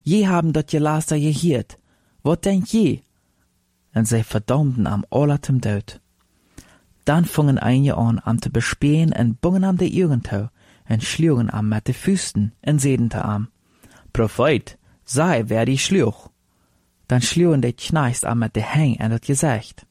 Je haben dat je laatste gehiert. Wat denk je? En zij verdammten am alle zum Dood. Dan fingen einige an am te bespähen en bungen am de Augen toe, en schlugen am met de Füßen en zeiden te am, Prophet, sei wer die schluch. Dan schlugen de Kneist am met de Heng en dat Gezicht.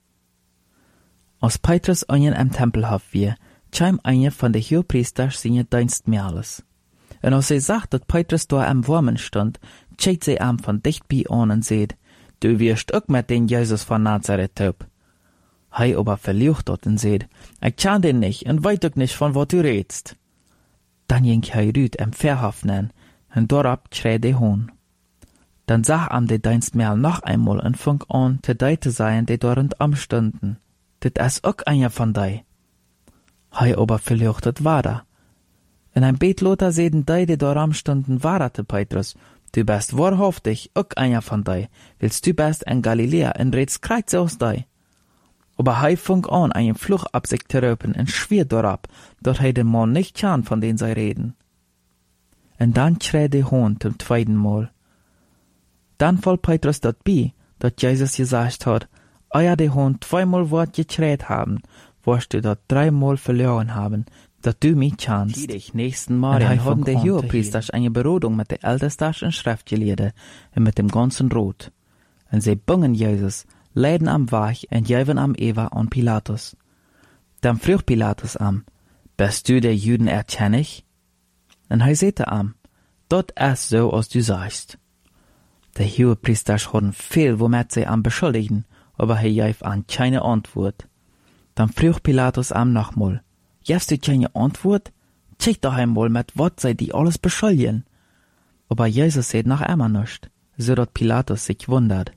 Als Petrus onigen am Tempelhof weer, chim eine van de Hohepriesters seine Dienstmädels. En als zij zag dat Petrus daar am Wormen stond, cheet zij am van dichtbij aan en zeid, Du wirst ook met den Jesus van Nazareth op. Hij aber verliucht dort en zeid, Ik ken den nicht en weet ook nicht van wat u redst. Dan ging hij rüt am Verhof nen, en dorop schrie de Hohn. Dan zag am de Dienstmädel noch einmal en fing an te die te sein, die dort rundam stunden. Dit is ook einer van die. Hij aber verliucht wader. En ein Betloter seden die dort stunden, warate Petrus, Du bist wahrhaftig ook einer von die, willst du bist in Galiläa en redst kreuz aus die. Aber hij fing an, einen Fluch ab sich zu röpen en schwier dorab, dort hij den Mann nicht kann, von den sie reden. En dann schrie de Hohn zum zweiten Mal. Dann voll Petrus dort bei, dat Jesus gesagt hat, euer de Hohn zweimal Wort geschreit haben, wirst du dort 3 Mal verloren haben, dat du mich kannst. Tiedig nächsten Morgen haben die Hohepriesters eine Berodung mit den Ältesten und Schriftgelehrten und mit dem ganzen Rot. Und sie bungen Jesus, leiden am Weg und geben am Eva an Pilatus. Dann frug Pilatus am, bist du der Juden erkennig? Und er sagte am, dort ist so, als du sagst. Die Hohepriesters hatten viel, womit sie am beschuldigen, aber er gab an keine Antwort. Dann frug Pilatus am nochmal, Gibst du keine Antwort? Check doch einmal, mit wat sei die alles beschuldigen. Aber Jesus sagt noch immer nicht, so dat Pilatus sich wundert.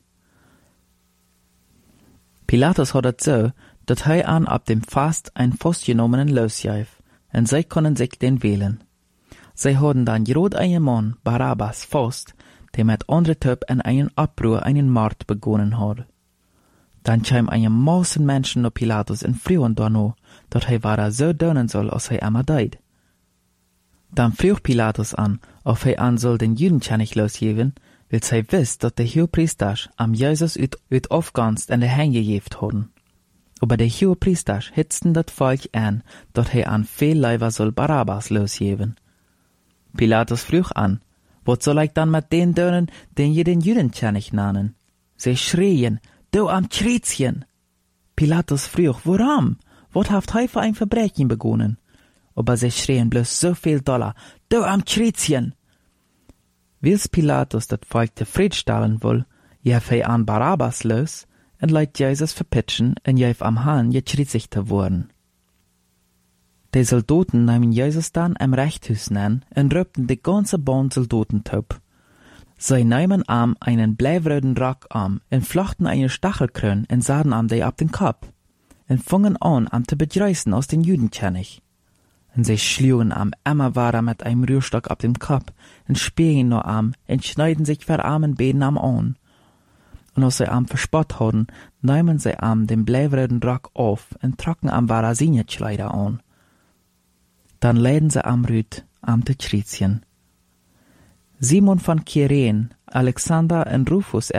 Pilatus hat es so, dat er an ab dem Fast ein Festgenommenen losgab, und sie können sich den wählen. Sie haben dann gerot einen Mann, Barabbas, fast, der mit anderen Typ in einen Abbruch einen Mord begonnen hat. Dann kam eine Massen Menschen auf Pilatus in Frühen danach, dat er war so dönen soll, als er immer deid. Dann frug Pilatus an, ob er an soll den Judenkönig losgeben, weil sie wisst, dat der Hohepriester am Jesus uit aufganst in der Hänge gegeben haben. Aber der Hohepriester hitzten dat Volk an, dat er an viel Leiber soll Barabbas losgeben. Pilatus frug an, wat soll ich dann mit den dönen, den je den Judenkönig nannen? Sie schrien, Du am Kreuzchen! Pilatus frug, warum? Wat haft hij für ein Verbrechen begonnen? Aber sie schrien bloß so viel Dollar, Du am Kreuzchen! Wils Pilatus dat Volk zufriedenstellen will, gaf hij an Barabbas los und leidt Jesus verpitschen und gaf am Hahn gekreuzigt worden. Die Soldaten nahmen Jesus dann am Rechtshus an und röpten die ganze Band Soldaten top. Sie nahmen am einen bleiwröden Rock am und flochten eine Stachelkrone und sahen am die ab den Kopf und fingen an, am zu begreißen aus den Judenkönig. Und sie schlugen am immer weiter mit einem Rührstock ab dem Kopf und spähen nur am und schneiden sich für armen Beden am an. Und als sie am verspott hatten, nahmen sie am den bleiwröden Rock auf und trocken am weiter seine Kleider an. Dann leiden sie am Rüt, am te Kreuzchen. Simon von Kyrene, Alexander und Rufus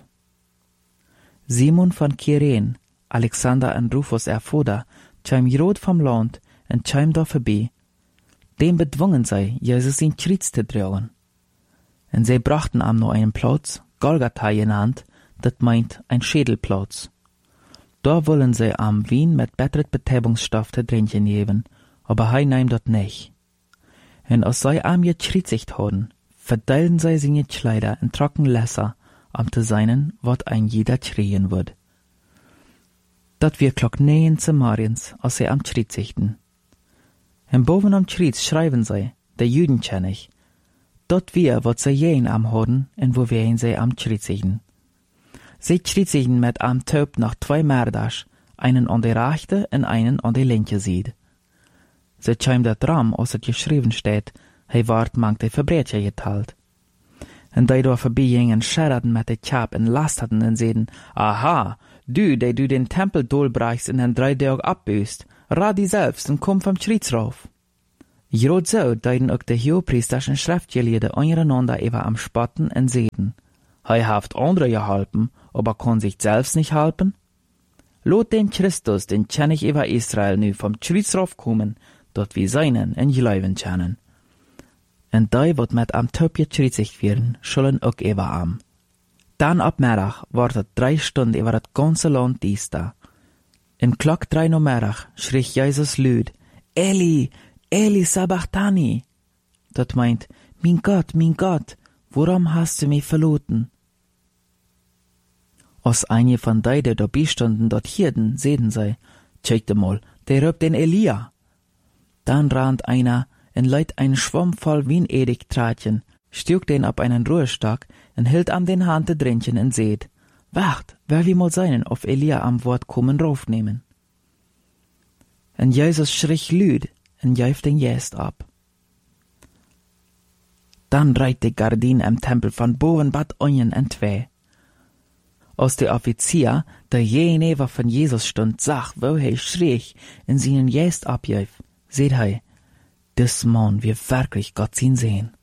erfuder, chim Jerod vom Land und chim da vorbei. Dem bedwungen sie, Jesus in Kreuz zu tragen. Und sie brachten am noch einen Platz, Golgatha genannt, das meint ein Schädelplatz. Da wollen sie am Wein mit besseret Betäubungsstoff zu trinken geben, aber hei nahm dat nicht. Und als sie am gekreuzigt haben, verteilen sie seine Kleider in trocken Lässer, am zu seinen, wat ein jeder schreien wird. Dat wir klock 9 zu morgens, als sie am kreuzigten. Und boven am Kreuz schreiben sie, der Judenkönig, dat wir, wat sie jen am haben, und wo wir ihn sie am kreuzigten. Sie kreuzigten mit am Taub noch 2 Mörder, einen an der rechte und einen an der linke Seite. Sie chim dat Ram, als het geschrieben steht, hij ward mank de Verbrecher geteilt. En die da vorbeigingen, scherrten mit de Kap en lasterten en zeiden, Aha, du den Tempel dolbrechst en den 3 Tag abbüßt, rad die selbst en komm vom Kreuz rauf. Jrot so deiden ook de Hohepriesters en schriftgeleerden ondereinander über am Spotten en zeiden, hij haft andere geholpen, aber kon sich selbst nicht helpen? Lot den Christus, den kenn ich über Israel nu vom Kreuz raufkommen, dort wie seinen en geloven kennen. En die wat met am Top gekreuzigt werden, schulden ook über am. Dan ab middag wordt het 3 Stunden über het ganze Land diesta. In klok 3 uur middag schrie Jezus luid, Eli, Eli sabachthani. Dat meint, mein Gott, warum hast du mich verloren? Als einige von die dabei stunden dort hierden, sehen sie, checkte mal, der rübt den Elia. Dann rannt einer und leiht einen Schwamm voll Wien-Edik Tratchen, stürkt den ab einen Ruhestock und hielt am den Hand de Drinchen und seht, wacht, wer wie mal seinen auf Elia am Wort kommen raufnehmen. Und Jesus schrie lüd und jäuft den Jäst ab. Dann reit die Gardine im Tempel von boven bad onjen en twee. Als der Offizier, der jeneva von Jesus stund, sag, wo er schrie in seinen Jäst abjäuf, seht er, des Mann wir wirklich Gott sin sehen.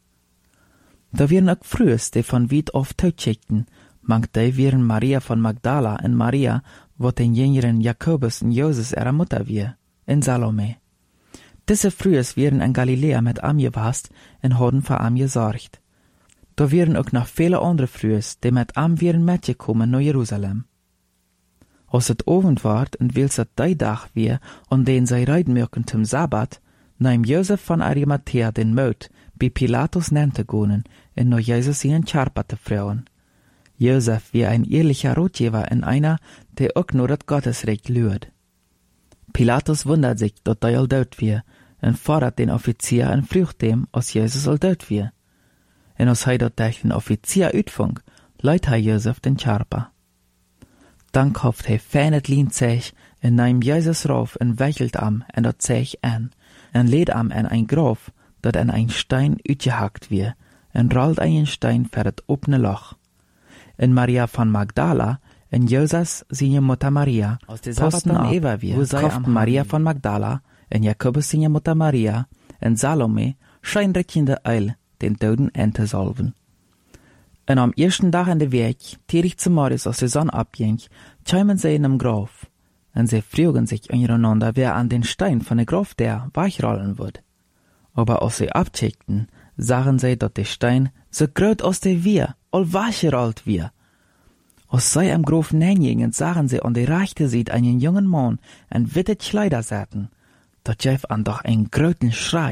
Da wären auch frühest, die von weit auf Tod schickten, manch die wären Maria von Magdala und Maria, wo den jüngeren Jakobus und Joses ihre Mutter wir, in Salome. Diese frühest wären in Galiläa mit am gewast und hadden für am gesorgt. Da wären auch noch viele andere frühest, die mit am wären mitgekommen nach Jerusalem. Als het Abend ward und wils het die Dag wir, an den sie reiten möchten zum Sabbat, nahm Josef von Arimathea den Mut, bei Pilatus nannte gonen, und nach Jesus ihren Charpa te frauen. Josef wie ein ehrlicher Ratgeber in einer, der auch nur das Gottesrecht lürt. Pilatus wundert sich, dass er dort wir, und fordert den Offizier und fragt dem, als Jesus dort wir. Und als er dort den Offizier uitfang, leiht er Josef den Charpa. Dann kauft er fein Lien Zech und nahm Jesus rauf und wechelt am en dat Zech an, und lädt am en ein Graf, dat an ein Stein uitgehackt wir, und rollt einen Stein für het opene Loch. Und Maria von Magdala, und Joses seine Mutter Maria, aus der Posten ab, wo kauften Maria von Magdala, und Jakobus seine Mutter Maria, und Salome, scheinreckende Eil, den Toten Ente salven. Und am ersten Tag an der Weg, täglich zum Morgens aus der Sonne abging, kämen sie in einem Graf, und sie fragen sich untereinander, wer an den Stein von der Graf der weichrollen wird. Aber als sie abcheckten, sahen sie, dass der Stein so groß aus der wir, all wachgerollt wir. Als sie am Graf nähingen, sahen sie an der rechten Seite einen jungen Mann in witte Kleider satten. Da gab an doch einen großen Schrei.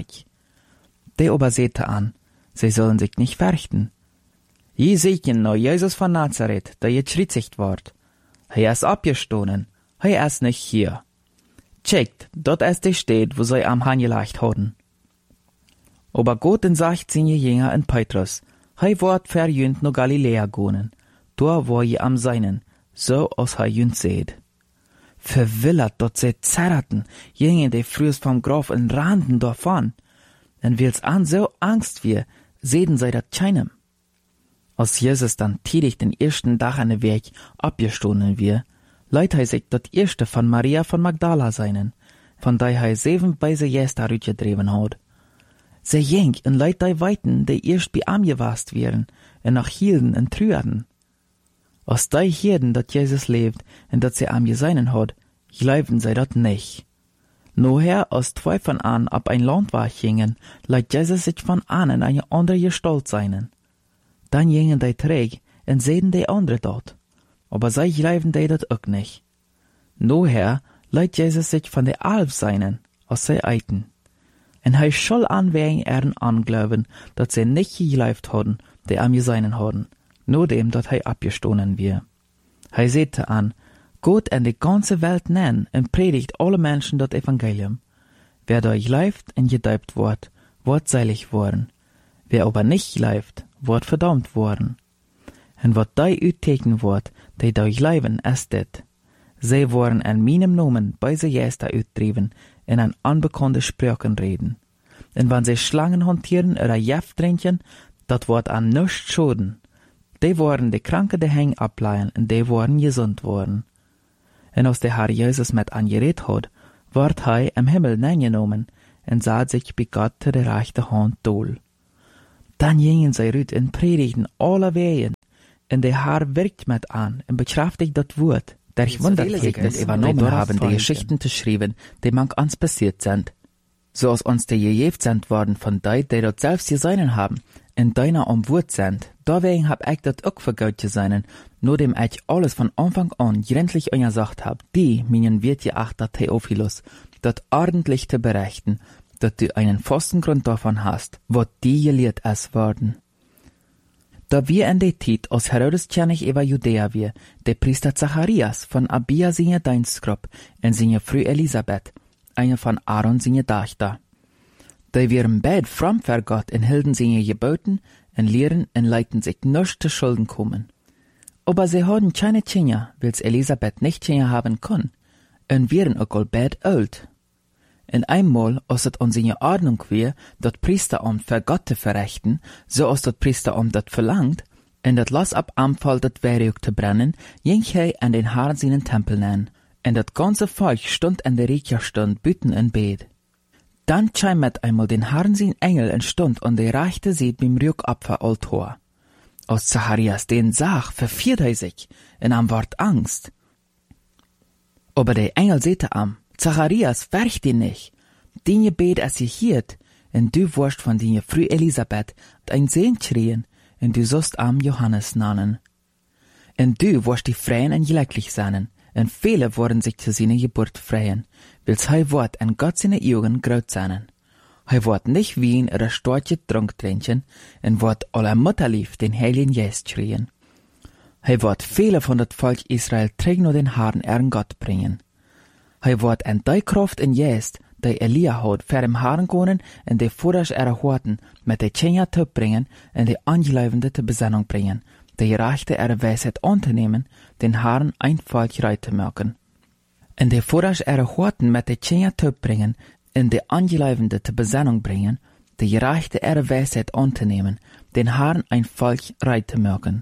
Der aber sehte an, sie sollen sich nicht fürchten. Je sehen noch Jesus von Nazareth, der gekreuzigt ward. Er ist abgestohlen, er ist nicht hier. Checkt, dort ist der steht, wo sie am angelegt hatten. Aber Gott und sagt seine Jünger in Petrus, er ward verjünt no Galiläa gonen, da wo je am seinen, so als er jünt seht. Verwillert dort sie zerrten, jingen die frühest vom Graf und rannten davon. Und wils an so Angst wir, sehen sie dat keinem. Als Jesus dann tätig den ersten Tag an der Weg abgestohlen wir, leiht er sich dat erste von Maria von Magdala seinen, von der er 7 Beise Jäster rütgedreven hat. Sie ging und leiht die Weiten, die erst bei am gewast wären, und nach hielden und trüerden. Als die hierden, dat Jesus lebt und dat sie am geseinen hat, glauben sie dat nicht. Noher, als 2 von an ab ein Land war gingen, leiht Jesus sich von an in eine andere Gestalt seinen. Dann gingen die träg und sehen die andere dort. Aber sie glauben die dat auch nicht. Noher leiht Jesus sich von der Alf seinen, als sie eiten. Und er soll anwägen ehren anglauben, dat sie nicht geglaubt hadden, die am geseinen hadden, nur dem, dat er abgestohlen wir. Er sehte an, Gott en die ganze Welt nennen und predigt alle Menschen das Evangelium. Wer da glaubt und gedeupt wird selig worden. Wer aber nicht glaubt, wird verdammt worden. Und wat die uitteken wordt, die da glauben, ist dit. Sie worden an meinem Namen bei se Jäster uitdreven in an unbekannte Sprachen reden. Und wenn sie Schlangen hantieren oder Jeft trinken, dat wird an nichts schaden. Die worden die Kranke de Heng ableihen und die worden gesund worden. Und als der Herr Jesus mit angeredet hat, ward er im Himmel neingenommen en sah sich bij Gott te de rechte hand dol. Dan gingen zij uit en predigten alle wegen, en de Herr wirkt met aan en bekraftigt dat woord. Der wundert sich nicht übernommen haben, die Geschichten zu schreiben, die manch uns passiert sind. So als uns die gegeben sind worden von dei, die dort selbst gesehen haben, in deiner Umwurt sind. Deswegen hab ich dat auch für Gott gesehen, nur dem ich alles von Anfang an gründlich gesagt hab, die, meinen wird geachter Theophilus, dat ordentlich zu berichten, dat du einen festen Grund davon hast, wo die gelehrt es worden. Da wir in der Zeit aus Herodes König über Judäa wir, der Priester Zacharias von Abia seine Dienstgruppe und seine Frau Elisabeth, eine von Aaron seine Tochter. Die wären beid fromm für Gott und hielten seine Geboten und lehren und leiten sich nicht zu Schulden kommen. Aber sie hatten keine Kinder, weil's Elisabeth nicht Kinder haben kann, und wären auch beid alt. In einmal, als es an seine Ordnung wär, dat Priesteramt für Gott zu verrichten, so als dat Priesteramt dat verlangt, und dat las ab Anfall dat Werk zu brennen, ging hij an den Herrn seinen Tempel nennen, und dat ganze Volk stund in der Recherstund büten in Bett. Dann kam mit einmal den Herrn sein Engel und stund an der rechte Seite beim Rückopferaltar. Als Zacharias den sah, verfiert er sich, und am ward Angst. Aber der Engel sagte am, Zacharias, fürcht dich nicht. Den Gebet es hielt, und du wirst von deiner Frau Elisabeth ein Sehn kriegen, und du sollst am Johannes nennen. Und du wirst die freien und glücklich sein, und viele werden sich zu seiner Geburt freuen, weil's er wird an Gott seine Augen groß sein. Er wird nicht Wein oder starke Trunk trinken, und wird aller Mutterlieb den Heiligen Geist kriegen. Er wird viele von das Volk Israel trägen nur den Herrn ihren Gott bringen. Er wird an die Kraft in Geist, die Elia hat, für den Herrn gehen und die Vordersch ihrer Horten mit der Kinder zu bringen und die Angeleibende zur Besinnung bringen, die Rechte ihrer Weisheit anzunehmen, den Herrn ein Volk reich zu machen. Und die Vordersch ihrer Horten mit der Kinder zu bringen und die Angeleibende zur Besinnung bringen, die Rechte ihrer Weisheit anzunehmen, den Herrn ein Volk reich zu machen.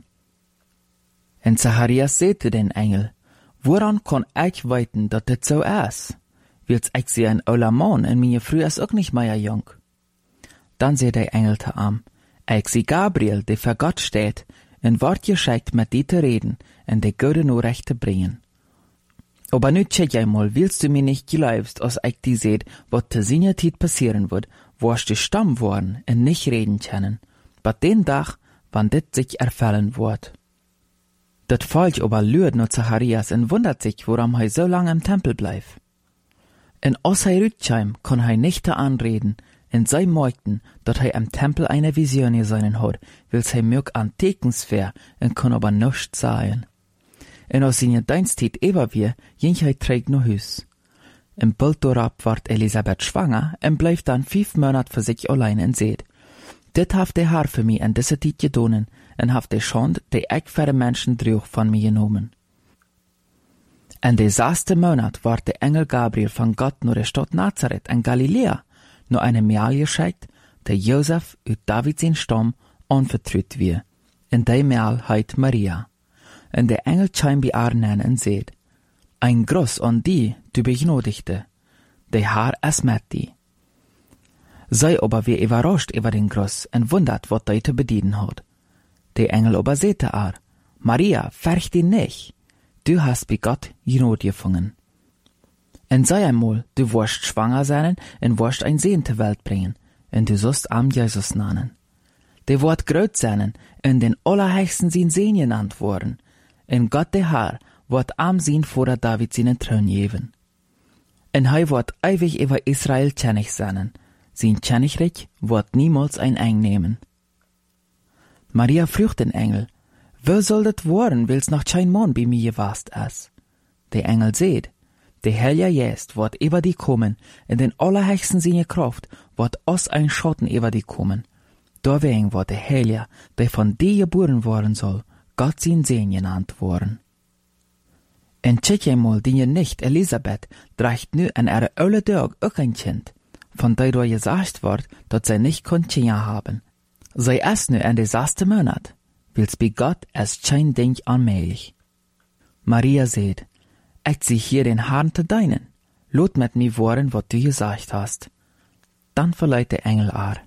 Und Zacharias sagte den Engel, woran kann ich weiten, dass das so ist? Weil's ich sehe ein alter Mann, und meine Frau ist auch nicht mehr jung. Dann sagt der Engel zu ihm, ich sehe Gabriel, der für Gott steht, und wird geschickt, mit dir zu reden, und die gute Nachricht zu bringen. Aber nu check einmal, willst du mir nicht glaubst, als ich dir seht, was zu seiner Zeit passieren wird, wirst du stumm worden und nicht reden können, bei den Tag, wann dit sich erfüllen wird. Dat Volk aber lürt nur Zacharias und wundert sich, warum er so lange im Tempel bleibt. Und als er rückkam, kann er nicht anreden, und sie merkten, dass er im Tempel eine Vision gesehen hat, weil er mög an Tekensfair und kann aber nichts sagen. Und als seine Dienstzeit über wir, ging er trägt nach Hus. Im Bild darauf ward Elisabeth schwanger und bleibt dann 5 Monate für sich allein und seht, dit haft der Herr für mich in dieser Zeit gedonen, und haft der Schande, die ich für die Menschen trug, von mir genommen. In der 6. Monat ward der Engel Gabriel von Gott nur der Stadt Nazareth in Galiläa, nur eine Mähl geschickt, der Josef uit David sein Stamm anvertraut wir. In der Mähl heit Maria. Und der Engel kam bei Arnen und seht, ein Gruß an die, du Begnadigte, der Herr ist mit dir. Sei aber wie überrascht über den Gruß und wundert, was er zu bedienen hat. Der Engel aber sagte Maria, fürcht dich nicht, du hast bei Gott Gnade gefunden. Und sei einmal, du wirst schwanger sein und wirst ein Sehn zur Welt bringen, und du sollst am Jesus nennen. Der wird groß sein und den Allerhöchsten sein Sehn genannt worden, und Gott der Herr wird am Sehn vor der David seinen Thron geben. Und er wird ewig über Israel König sein, sein Königreich wird niemals ein Ende nehmen. Maria fragt den Engel, wo soll das werden, weil's noch kein Mann bei mir gewast ist? Der Engel seht, der Heilige Geist wird über die kommen, in den Allerhöchsten seine Kraft wird aus ein Schatten über die kommen. Deswegen wird der Heilige, der von dir geboren worden soll, Gott sein Sehn genannt worden. Und check einmal, die nicht Elisabeth trägt nu an ihre alle Tag auch ein Kind, von der du gesagt wird, dass sie nicht Kinder haben. Sie ist nu in der 6. Monat, weil's bei Gott ist kein Ding unmöglich. Maria sagt, ich zieh hier den Herrn zu deinen, lot mit mir worden, was du gesagt hast. dann verleiht der Engel ar.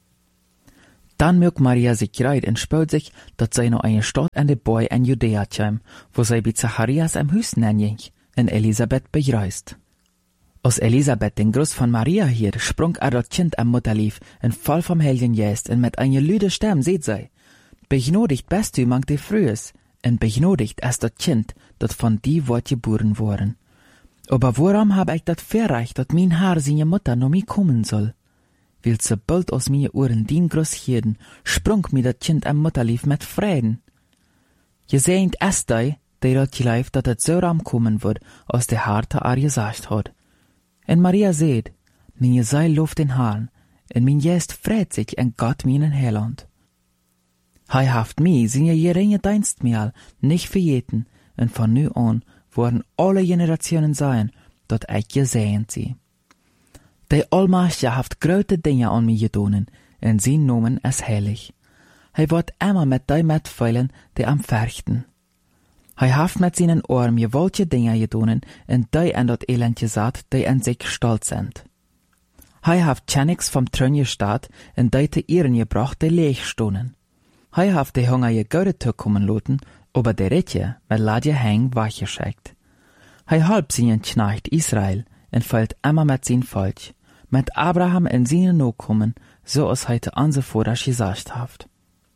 Dann mögt Maria sich greit und spürt sich, dat zij noch eine Stadt an de Boy in Judäa tjam, wo zij bij Zacharias am Hus nenjing, en Elisabeth begrüßt. Als Elisabeth den Gruß von Maria hiert, sprung dat Kind am Mutterlief, en voll vom Heiligen Geist, en mit einer lüde Stimme seht zij: Begnodigt bist du mang de Frühes, en begnodigt ist dat Kind, dat von die Wort geboren worden. Aber warum hab ich dat verreicht, dat mein Haar seine Mutter no mi kommen soll? Weil sobald aus mir Ohren dien Gruß hierden, sprung mir dat Kind am Mutterlief mit Frieden. Je seht es die dat geleif, dat het so ram kommen wird, aus der Harte ar gesagt hat. En Maria seht, meine Seil loft den Haaren, en mein Geist freut sich en Gott meinen Heiland. Hei haft mi, seine geringe Dienstmehl, nicht verjeten, en von nu an worden alle Generationen sein, dat ich gesehen sie. Der Allmächtige haft grote Dinge an mir gedonen, en sein Nomen ist heilig. Hij wird immer mit die mitfeilen, die am Fürchten. Hij haft mit seinen Ohren gewollte Dinge gedonen, en die an dat Elend gesagt, die an sich stolz sind. Hij haft Tjennix vom Thron gestaat, en die te Ehren gebracht, die leeg stonen. Hij haft die Hunger je Goude toekommen loten, aber der Ritje mit Ladje heng wachgeschickt. Hij halb seinen Knecht Israel, en feilt immer mit sein Volk, mit Abraham in seine Nachkommen, so als heute anse Vater gesagt haft.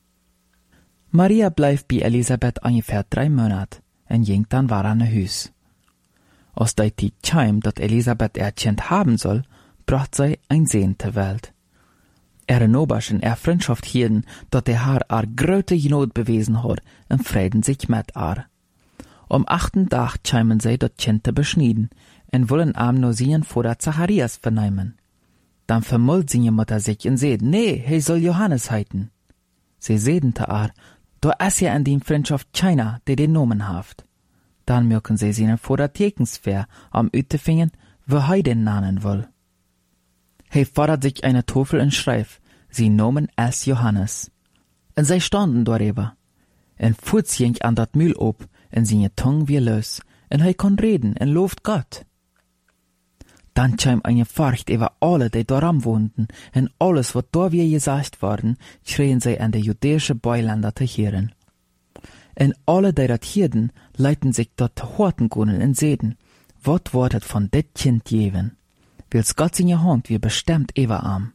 Maria bleibt bei Elisabeth ungefähr 3 Monate, en ging dann war an Hus. Als die Zeit kam, dat Elisabeth Kind haben soll, bracht sie ein Sehn zur Welt. Nobasch in Freundschaft hielden, dat der Haar grote Not bewiesen hat, en Frieden sich mit ar. Am 8. Tag kamen sie dat Kind zu beschneiden, en wollen am no seinen Vater Zacharias vernehmen. Dann vermult seine Mutter sich und seht, nee, he soll Johannes heiten. Sie sehen te ar, da ist ja in die Freundschaft keiner, der den Nomen haft. Dann mögen sie seinen Vater Tekensfair am Ütefingen, wo he den nannen will. He fordert sich eine Tafel und schreibt, sie Nomen als Johannes. Und sie standen darüber. En Fuß ging an dat Mühl ob, en seine Tongue wie los, en he kon reden en loft Gott. Dann kam eine Furcht über alle, die daran wohnten, en alles, was da wie gesagt worden, schrien sie an die jüdische Beiländer zu hören. En alle, die dat hierden, leiten sich dort zu horten können und sehen, wat wordt het von dit Kind geben. Wils Gott seine Hand wie bestimmt über am.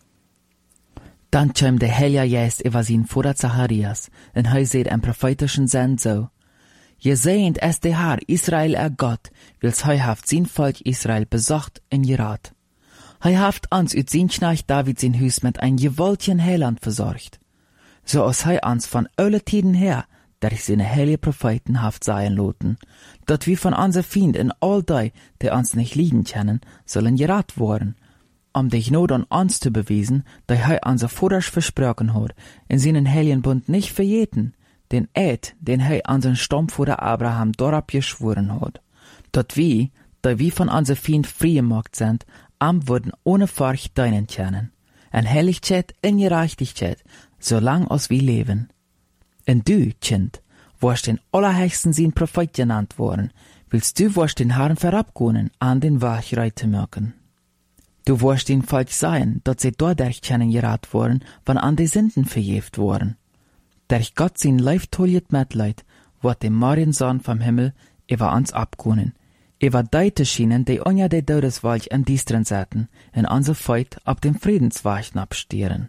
Dann kam der Heilige Geist über sein Vater Zacharias, en hij seht einen prophetischen Send so: Je seht es der Herr, Israel Gott, wils hij haft sein Volk Israel besocht en gerat. Hij haft ans uit sein Knecht David sein Hus mit ein gewaltigen Heiland versorgt. So als hij ans von alle Tiden her, durch seine heilige Propheten haft sein loten, dat wie von anse Fiend in all die uns nicht lieben kennen, sollen gerat worden, dich not an uns zu bewiesen, da hij anse Vater versprochen hat, in seinen heiligen Bund nicht verjeten, den Eid, den hij an sein Stammvater Abraham dorab geschworen hat, dat wie, da wie von anse Fiend frei gemacht sind, wurden ohne Furcht deinen kennen, en Heiligkeit in Gerechtigkeit, solang als wir leben. En du, Kind, warst den Allerhöchsten sein Prophet genannt worden, willst du warst den Herrn verabgehen, an den Weg reiten mögen. Du warst den Volk sein, dat sie dadurch kennengerat worden, wann an die Sünden verjeft worden. Durch Gott sein leiftolliet Mitleid, wird dem Mariensohn vom Himmel über uns abgehen, über die schienen, die unter der Todeswolk in Diestren säten, in unser Feit ab dem Friedensweichen abstieren.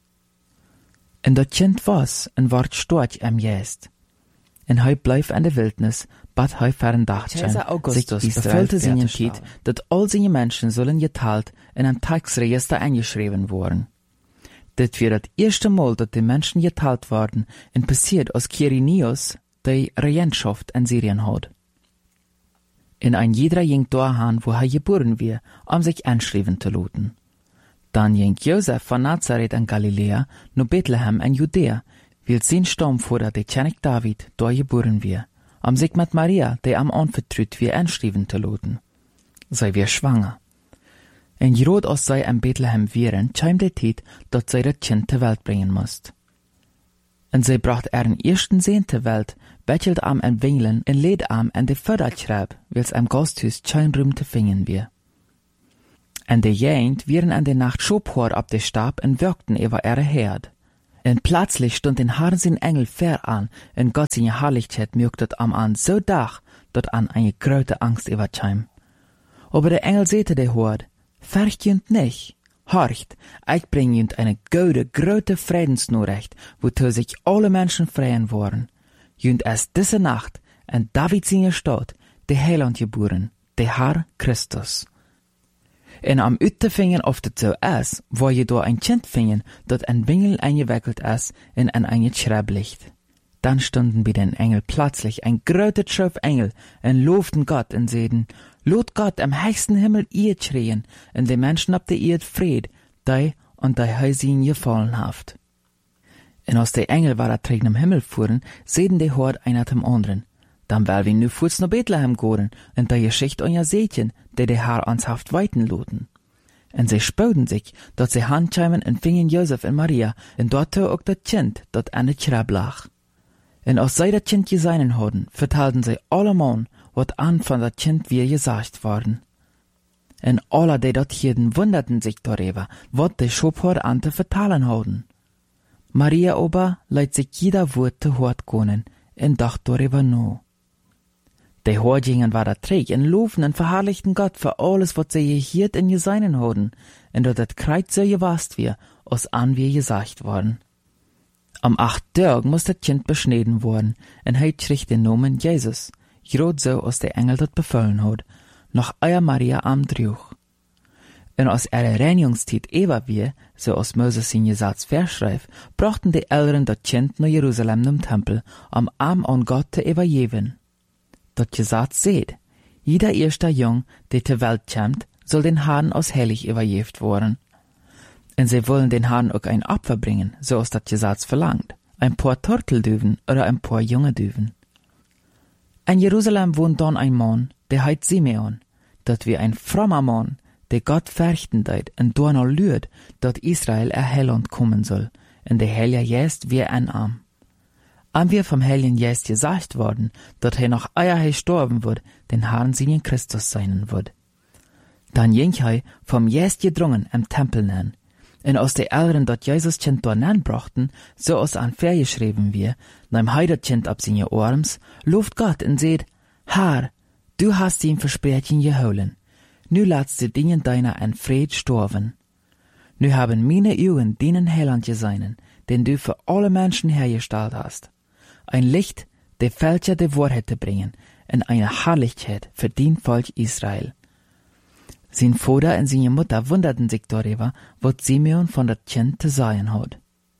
En dat Kind was, en ward storch am Geist. En hij bleef in de Wildnis, bad hij verdacht zijn, sich befüllte seinen Tiet, dat all seine Menschen sollen geteilt in ein Tagsregister eingeschrieben worden. Dit wird das erste Mal, dat die Menschen geteilt worden, en passiert als Quirinius die Regentschaft in Syrien hat. In ein jeder ging dahin, wo er geboren wird, sich einschreiben zu lassen. Dann ging Josef von Nazareth in Galiläa nach Bethlehem in Judäa, weil sein Stammvater, der König David, dort geboren wird, sich mit Maria, die am anvertraut wird, einschreiben zu lassen. Sie wird schwanger. En gerade als sie in Bethlehem wären, kam die Zeit, dass sie das Kind zur Welt bringen musste. Und sie bracht ihren ersten Sohn zur Welt, bettelt am in Wingeln und lädt am in die Förderschreib, weil es am Gasthus kein Raum zu finden wird. En de jent wieren an de Nacht schophoort op de Stab en wirkten über ihre Herd. En plötzlich stund den Herrn sin Engel ver an, en Gott sin Herrlichkeit mögt dat am an so dach, dat an eine grote Angst überkam. Aber der Engel sehte de Hord, fürcht jünt nicht, horcht, ich bring jünt eine gode, grote Friedensnachricht, wozu sich alle Menschen freuen wollen. Jünt es diese Nacht, en David sin Stadt, de Heiland geboren, de Herr Christus. En am Uiterfingen of het zo is, waar je door een kind vingen, dat een Wingel eingewickelt is in een Schreib ligt. Dann stunden bei den Engel plötzlich ein großer Schöpf Engel und lobten Gott und seiden, lot Gott am höchsten Himmel ihr schreien, und die Menschen ab der Erde Fried, die und die Häusin gefallen haft. Und als die Engel war trägen im Himmel fuhren, seiden die Hort einer zum anderen. Dann will wir nu fuß nach Bethlehem gehen, und die Geschichte euer Sätchen, die der Herr ans Haft weiten loten. Und sie spöden sich, dass sie handscheimen und fingen Josef und Maria, und dort auch das Kind, das an der Schreib lag. Und als sie das Kind geseinen hadden, vertelden sie allemal, wat an von das Kind wir gesagt worden. Und alle, die dort hielten, wunderten sich darüber, wat die Schophoort an zu vertalen hadden. Maria aber leidt sich jeder Wort zu Hort gehen, und dacht darüber no. Die Hordjingen war da träg und loben und verherrlichten Gott für alles, was sie gehiert und geseinen hadden, und dort das Kreuz so gewasst wir, als an wir gesagt worden. Am 8. Tag muss das Kind beschneden worden, und heit schricht den Namen Jesus, grad so, als der Engel dat befohlen hat, noch euer Maria am Druch. Und als Reinigungszeit eber wir, so als Moses in Gesetz verschreibt, brachten die Eltern das Kind nach Jerusalem im Tempel, am Arm an Gott zu übergeben. Das Gesetz seht, jeder erster Jung, der zur Welt kommt, soll den Herrn als heilig übergeben worden. Und sie wollen den Herrn auch ein Opfer bringen, so als das Gesetz verlangt. Ein paar Turteldüven oder ein paar junge Düven. In Jerusalem wohnt dann ein Mann, der heißt Simeon. Dat wie ein frommer Mann, der Gott fürchten deit und danach lürt, dat Israel Heiland kommen soll, und der Heilige Geist wie ein Arm. Am wir vom Heiligen Geist gesagt worden, dat noch eier gestorben wird, den Herrn seinen Christus seinen wird. Dann ging vom Geist gedrungen im Tempel nen. Und aus der Eltern dat Jesus Kind dort nen brachten, so aus an Ver geschrieben wir, neim heidat Kind ab seine Arms, lobt Gott und seht, Herr, du hast ihm Versprechen geholen. Nu latst du dingen deiner en Fried storven. Nu haben meine Augen deinen Heiland geseinen, den du für alle Menschen hergestellt hast. Ein Licht, der Fälscher der Wahrheit zu bringen, und eine Herrlichkeit für den Volk Israel. Sein Vater und seine Mutter wunderten sich darüber, was Simeon von das Kind zu sagen hat.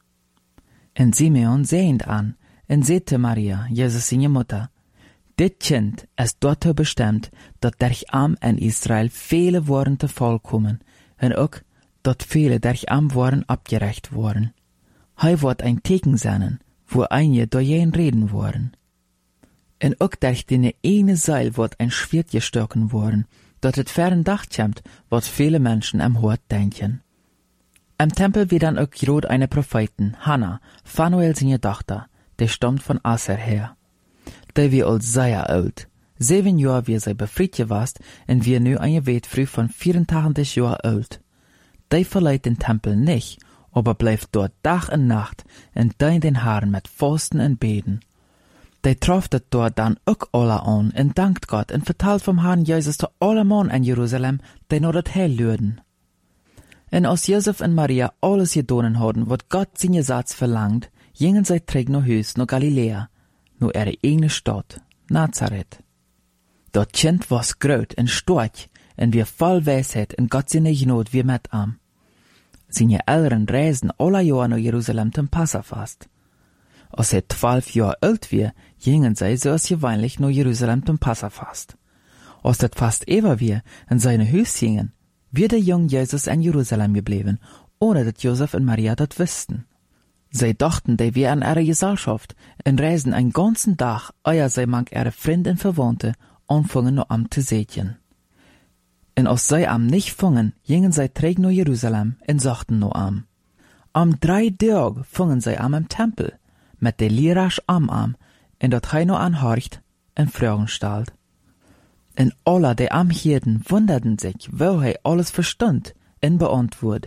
Und Simeon sehend an, und sagte Maria, Jesus seine Mutter, dit Kind ist dazu bestimmt, dat durch am in Israel viele waren te Fall kommen, und auch, dat viele durch am waren abgerecht waren. Hei wird ein Teken sein, wo einige durch jeden reden waren. Und auch durch den eine Seil wird ein Schwert gestochen worden, dat het fern Dach kommt, wat viele Menschen am Hort denken. Im Tempel wie dann auch grad eine Propheten, Hannah, Phanuel seine Tochter, der stammt von Aser her. Die wie als sehr alt. 7 Jahre wie sie befreit gewast, und wir nu eine Wetfrüh von 84 Jahren alt. Die verleiht den Tempel nicht, aber bleibt dort Tag und Nacht, und deint den Herrn mit Fasten und Beten. Die traftet dort dann auch alle an, und dankt Gott, und vertelt vom Herrn Jesus zu allen Mann in Jerusalem, die noch das Heil lürden. Und als Josef und Maria alles gedonen hadden, wat Gott sein Gesetz verlangt, gingen sie zurück nach Hus, nach Galiläa, nur ihre eigene Stadt, Nazareth. Das Kind war groß und stark, und wir voll Weisheit und Gott seine Gnade wie mit ihm. Seine Eltern reisen alle Jahre nach Jerusalem zum Passafast. Als er 12 Jahre alt war, gingen sie so als gewöhnlich nach Jerusalem zum Passafast. Als das Fast war und seine Hüs gingen, wird der junge Jesus in Jerusalem geblieben, ohne dass Josef und Maria das wussten. Sie dachten, die wären ihre Gesellschaft und reisen einen ganzen Tag, ehe sie manch ihre Freunde und Verwandte anfangen noch am zu sehen. Und als sie am nicht fangen, gingen sie träg nach Jerusalem und sagten noch am. Am 3 Tag fangen sie am im Tempel, mit der Lirasch am, und dat hij noch anhorcht und Fragen stellt. En alle die Armhirten wunderten sich, wo alles verstund en beantwoord.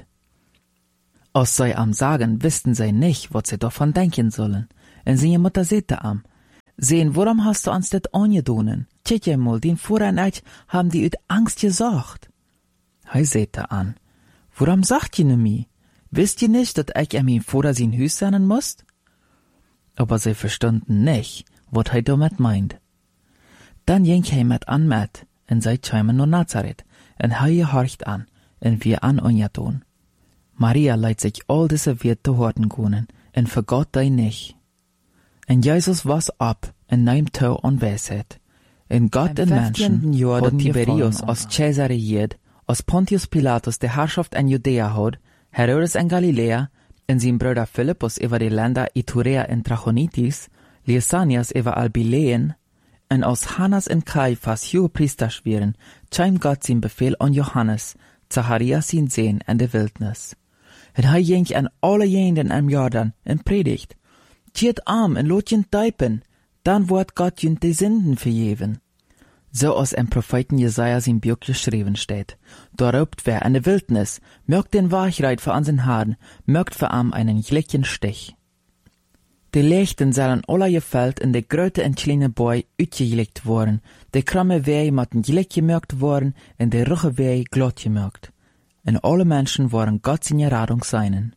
Als sie am sagen, wussten sie nicht, was sie davon denken sollen. En seine Mutter sagte am, sehen, warum hast du uns das angedonen? Tja mal, den Vater und ich haben die uit Angst gesagt. Hij sagte an, warum sagt ihr ne mir? Wisst ihr nicht, dass ich mein Vater sein Haus senden muss? Aber sie verstanden nicht, was er damit meint. Dann ging er mit an mit, en sie kamen nach Nazareth, en hij gehorcht an, en wir an ungetun. Maria leidt sich all diese Werte horten können, en vergot die nicht. En Jesus was ab, en nahm Tau an Weisheit. En Gott en Menschen, hat Tiberius aus Caesarea jed, aus Pontius Pilatus die Herrschaft in Judäa hat, Herodes in Galiläa, en sein Bruder Philippus über die Länder Iturea en Trachonitis, Lysanias über Albileen, en aus Hannas en Kaiphas hohe Priester schweren, scheim Gott sein Befehl an Johannes, Zacharias sein Sehen in der Wildnis. En hij ging an alle jenden am Jordan en predigt. Tjiet arm en lot jen typen, dann wordt Gott jen die Sünden vergeven. So aus dem Propheten Jesaja sein Buch geschrieben steht. Da roept wer in der Wildnis, mögt den Wahrheit für unseren Haaren, mögt für am einen glichen Stich. Die Lichten sollen alle gefällt in de grote en kleine Boi uitgelegt worden, de kramme Wei matten gelijk gemerkt worden en de rugge Wei glatt gemerkt. En alle Menschen waren Gott seine Radung seinen.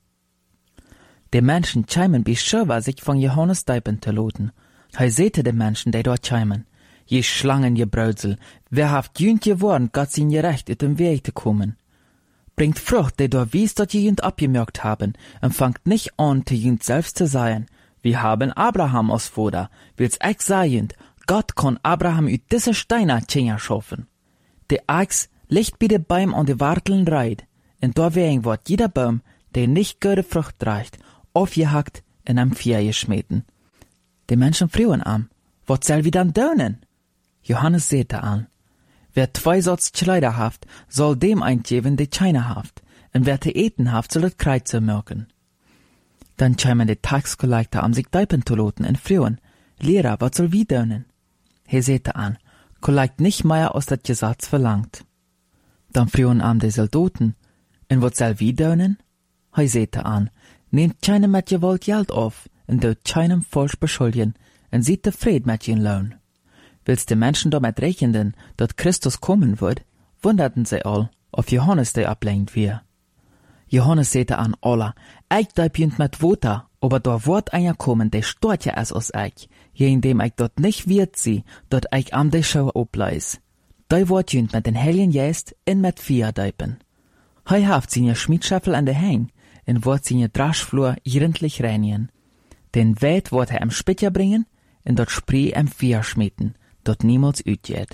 Die Menschen scheimen beschöver sich von Johannes Deipen zu loten. Hij sehte de Menschen, die dort scheimen. Je Schlangen, je Brödsel, wer haft jünt geworden, Gott sein Recht ut dem Weg zu kommen. Bringt Frucht, die dort wies, dat je jünt abgemerkt haben, und fangt nicht an, zu jünt selbst zu sein. Wir haben Abraham als Vater, wills ich sagen, Gott kann Abraham ut diese Steine Tschenja schaffen. Die Axt liegt bei de Baum an de Warteln reit, und deswegen wird jeder Baum, der nicht gute Frucht trägt, aufgehackt und am Feuer geschmeten. Die Menschen frühen am, was soll wir dann tun? Johannes sagte an, wer 2 Sorts Kleider haft, soll dem eingeben, der keine haft, und wer te eten haft, soll das Kreuze merken. Dann kämen die Taxkollektor am sich deipen zu loten und frühen, Lehrer, was soll wir tun? Er sagte an, kollekt nicht mehr aus das Gesetz verlangt. Dann frühen am die Soldaten, und was soll wir tun? Er sagte an, nehmt keinem mit Gewalt Geld auf, und dort keinem falsch beschuldigen, und seid zufrieden mit ihren Lohn. Willst die Menschen damit rechnen, dass Christus kommen wird, wunderten sie all, ob Johannes der ablehnt wir. Johannes sagte an alle, ich deib jünt mit Water, aber da wird einer kommen, der stört ja es aus ich, indem ich dort nicht wird sie, dort ich am der Schau obleis. Da wird jünt mit den Heiligen Geist in mit Feuer deipen. Hei haft seine Schmiedschäffel an der Häng, und wird seine Draschflur gründlich reinigen. Den Welt wird am Spitzer bringen, und dort Spree am Feuer schmieden, dort niemals utgeht.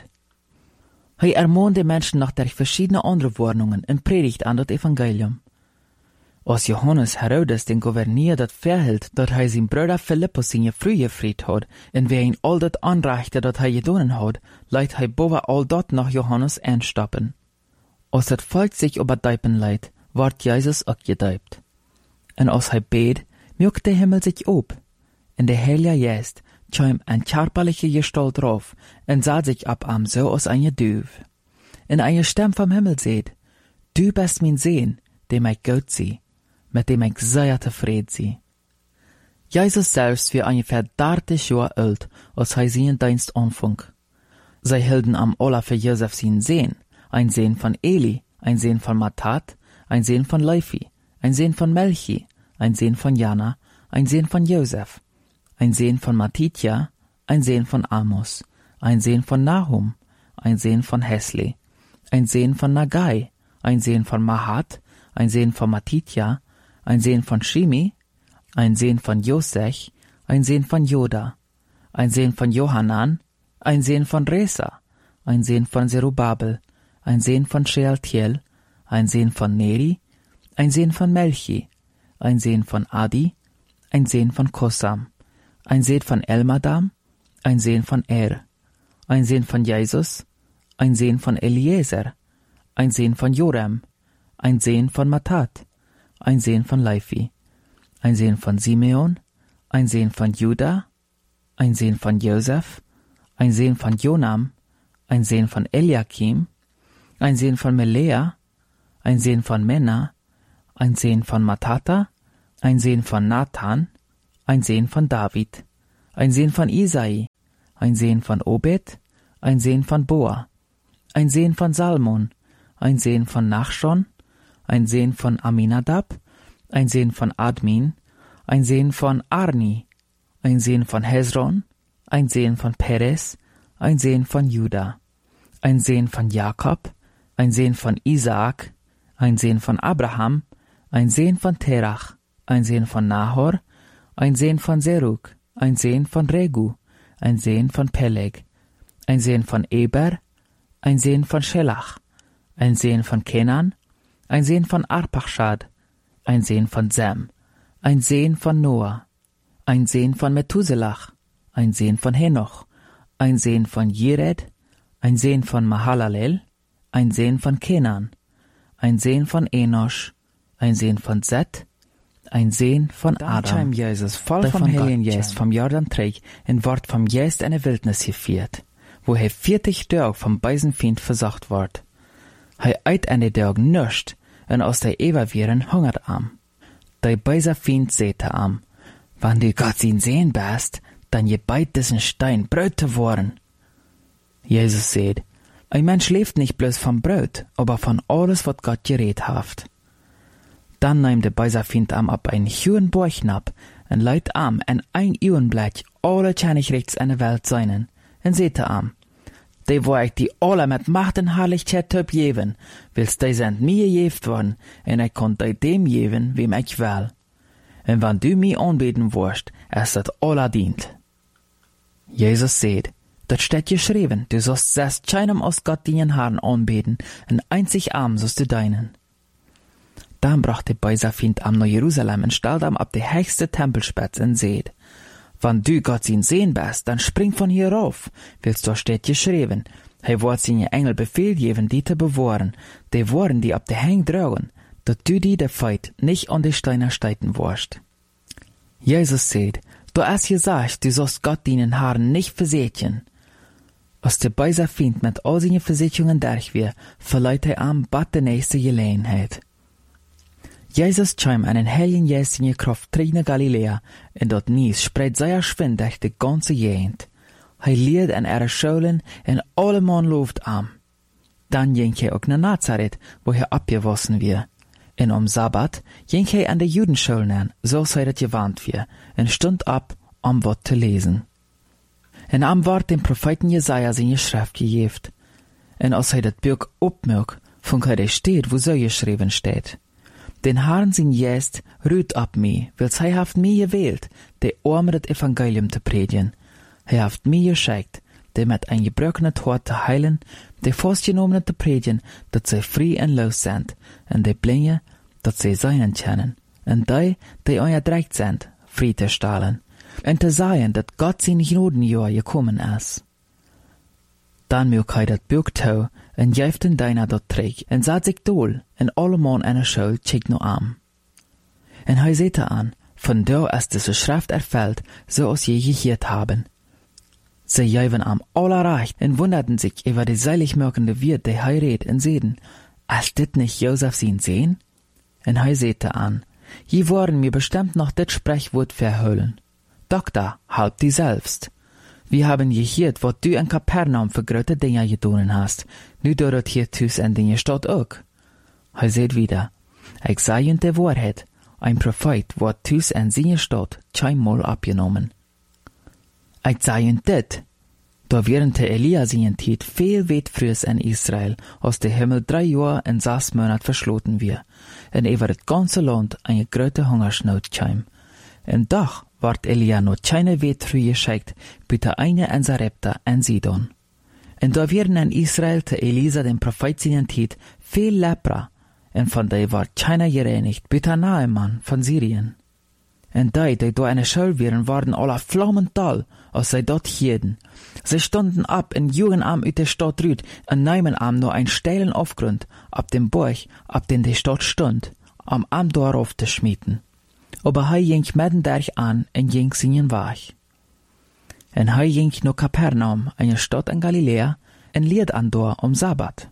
Hei ermahnt die Menschen nach der verschiedenen anderen Warnungen und predigt an das Evangelium. Als Johannes Herodes den Gouverneur dat verhält, dat hij sein Bruder Philippus seine Früh gefried hat, und wer ihn all dat anreichte, dat hij gedonen hat, leidt hij boven all dat nach Johannes einstappen. Als dat Volk sich überdeipen leidt, ward Jesus auch gedeipt. Und als hij bet, mögt der Himmel sich op, und der Heilige Geist kam ein körperliche Gestalt drauf, und sah sich ab am so aus einer Düv. Und eine Stimme vom Himmel seht, du bist mein Sehn, dem ich gut sieh, mit dem ich sehr zufrieden sie. Jesus selbst war ungefähr 30 Jahre alt, als er seinen Dienst anfing. Sie hielten am Ola für Josef seinen Sehn, ein Sehn von Eli, ein Sehn von Matat, ein Sehn von Levi, ein Sehn von Melchi, ein Sehn von Jana, ein Sehn von Josef, ein Sehn von Matitja, ein Sehn von Amos, ein Sehn von Nahum, ein Sehn von Hesli, ein Sehn von Nagai, ein Sehn von Mahat, ein Sehn von Matitja, ein Sehn von Shimi, ein Sehn von Josech, ein Sehn von Joda, ein Sehn von Johanan, ein Sehn von Resa, ein Sehn von Zerubabel, ein Sehn von Shealtiel, ein Sehn von Neri, ein Sehn von Melchi, ein Sehn von Adi, ein Sehn von Kosam, ein Sehn von Elmadam, ein Sehn von ein Sehn von Jesus, ein Sehn von Eliezer, ein Sehn von Joram, ein Sehn von Matat, ein Sehn von Levi, ein Sehn von Simeon, ein Sehn von Juda, ein Sehn von Josef, ein Sehn von Jonam, ein Sohn von Eliakim, ein Sohn von Melea, ein Sohn von Menna, ein Sohn von Matata, ein Sohn von Nathan, ein Sohn von David, ein Sohn von Isai, ein Sohn von Obed, ein Sohn von Boa, ein Sohn von Salmon, ein Sohn von Nachschon, ein Sohn von Aminadab, ein Sohn von Admin, ein Sohn von Arni, ein Sohn von Hezron, ein Sohn von Perez, ein Sohn von Juda, ein Sohn von Jakob, ein Sohn von Isaak, ein Sohn von Abraham, ein Sohn von Terach, ein Sohn von Nahor, ein Sohn von Serug, ein Sohn von Regu, ein Sohn von Peleg, ein Sohn von Eber, ein Sohn von Schelach, ein Sohn von Kenan, ein Sohn von Arpachshad, ein Sohn von Sem, ein Sohn von Noah, ein Sohn von Methuselach, ein Sohn von Henoch, ein Sohn von Jered, ein Sohn von Mahalalel, ein Sohn von Kenan, ein Sohn von Enosch, ein Sohn von Seth, ein Sohn von Adam. Jesus voll vom Heiligen Geist vom Jordan trägt und wird vom Geist in die Wildnis geführt, wo 40 Tage vom bösen Feind versucht wird. Eit an die Tage nischt und aus der Ebervieren hungert am. Der böse Feind säte am, wann du Gott ihn sehen bist, dann je beit diesen Stein Brot zu worden. Jesus sagt, ein Mensch lebt nicht bloß vom Brot, aber von alles, was Gott geredet hat. Dann nimmt der böse Feind am ab einen hohen Bauchnab und leitet am en ein Uhrenblatt alle Königreichs in der Welt seinen, und säte am, die wo ich die alle mit Macht und Herrlichkeit töp geben, willst die sind mir gegeben worden, und ich konnte dem geben, wem ich will. Und wenn du mir anbeten wirst, ist das alle dient. Jesus sagt, das steht geschrieben, du sollst selbst keinem aus Gott deinen Herrn anbeten, und einzig arm sollst du deinen. Dann brachte der böse Feind am nach Jerusalem und stellt am ab die höchste Tempelspitze und sagt, wenn du Gott ihn sehen bist, dann spring von hier rauf, willst du steht geschrieben, wird seine Engel Befehl geben, die zu bewahren, die Worten, die ab die Hänge tragen, dass du die der Feit nicht an die Steine steiten wirst. Jesus sagt, du hast gesagt, du sollst Gott deinen Herrn nicht versätchen. Als der böse Feind mit all seinen Versicherungen durch wir, verleiht er am bat der nächste Gelegenheit. Jesus kam an den Heiligen Geist in die Kraft nach Galiläa, und dort Nies spreit sehr schwind durch die ganze Gegend. Lehrt an ihre Schulen, und alle Mann lobt am. Dann ging er auch nach Nazareth, wo er abgewassen wird. Und Sabbat ging er an die Judenschulen an, so sei das gewarnt wird, und stund ab, Wort zu lesen. Und am Wort dem Propheten Jesaja seine Schrift gegeben. Und als er das Buch abmerkt, von er steht, wo so geschrieben steht. Den Herrn sein Geist ruht ab mir, weil er haft mir gewählt, der Arme das Evangelium zu predigen. Er haft mir geschickt, der mit ein gebrochenes Hort zu heilen, der Festgenommenen zu predigen, dass sie frei und los sind, und die Blinde, dass sie seinen kennen, und die unterdrückt sind, frei zu stellen, und zu sagen, dass Gott sein Gnadenjahr gekommen ist. Dann mög er das Buch tau, und geft den deiner dort träg, und sah sich dohl, und alle Mann einer Schuld check no am. Und er sehte an, von da ist diese Schrift erfüllt, so als je gehört haben. Sie geben am aller Recht, und wunderten sich über die seilig merkende Wirt, die heirat, und sehten, ist dit nicht Josef sein Sehn? Und er sehte an, je worden mir bestimmt noch dit Sprechwort verhüllen. Doktor, halb die selbst. Wir haben gehört, was du in Kapernaum für große Dinge getan hast. Nu dort hier tus in deine Stadt auch. Er sagt wieder, ich sage in der Wahrheit, ein Prophet wird tus in seine Stadt keinmal abgenommen. Ich sage in dit, da während der Elia seinen Zeit viel weit früher in Israel, aus der Himmel 3 Jahre in 6 Monaten verschlossen wir, und über das ganze Land eine große Hungersnot kam. Und doch ward Elia noch keine weit früh geschickt, bitte eine in Sarepta in Sidon. Und da werden in Israel te Elisa den Prophet seinen Zeit viel Lepra, und von der ward keiner gereinigt, bitte Naaman von Syrien. Und die da eine Schuld wären, waren alle flammental, als sie dort hielten. Sie stunden ab in Jugendarm ut der Stadt rüt, und nahmen am nur einen steilen Aufgrund, ab dem Burg, ab dem die Stadt stund, am Arm darauf zu schmieden. Aber er ging mitten durch an und ging seinen Weg. Und er ging nach Kapernaum, eine Stadt in Galiläa, en Lied an door Sabbat.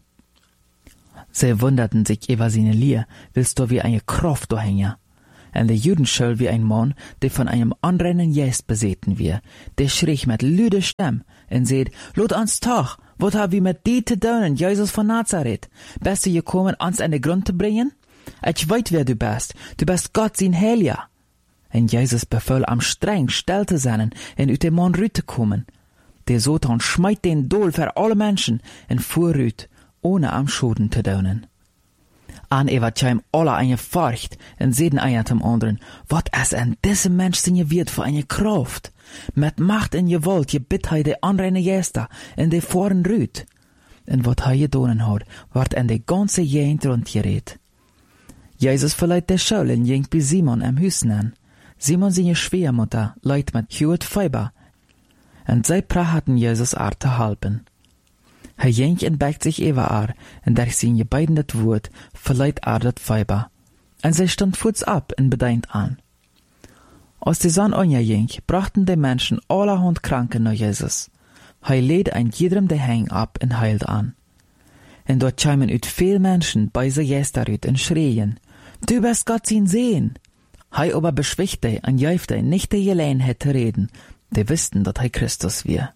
Sie wunderten sich über seine Lier, willst du wie eine Kraft dohängen. En de Juden schul wie ein Mann, der von einem anderen Geist besessen wir, der schrie mit lüde Stimme und sagt, lot uns toch, wat hab wir mit die te doen, Jesus von Nazareth? Bist du gekommen, uns an den Grund zu bringen? Ich weet wer du bist Gott sein Heiliger. En Jesus befahl am streng still zu sein und uit dem Mann rüt zu kommen. Der Satan schmeit den Dol für alle Menschen und fuhr rüt, ohne am Schuden zu doen. An Evatscheim alle eine Furcht und sehen einer zum anderen, wat es an diesem Mensch singe wird für eine Kraft. Mit Macht und Gewalt gebit hei de andere Gäste in de voren rüt. Und wat hei gedonen hat, ward an de ganze Gegend rundgeredet. Jesus verleiht der Schule und ging bei Simon am Hüsen an. Simon seine Schwiegermutter leid mit Hewitt Fieber. Und sie prachten Jesus ar zu halpen. Hij ging en bekt sich über ar, en durch seine beiden dat Wort verleiht dat Fieber. En sie stond voets ab en bedeint an. Als die Sonne ging, brachten die Menschen allerhand Kranken nach Jesus. Hij lädt ein jedem de Hang ab en heilt an. En dort scheimen uit veel Menschen bei se Gästerüt en schreien, du bist Gott sein Sehen. Hij aber beschwichtigte en jäufte nicht de Gelegenheit zu reden, die wussten, dat hij Christus wir.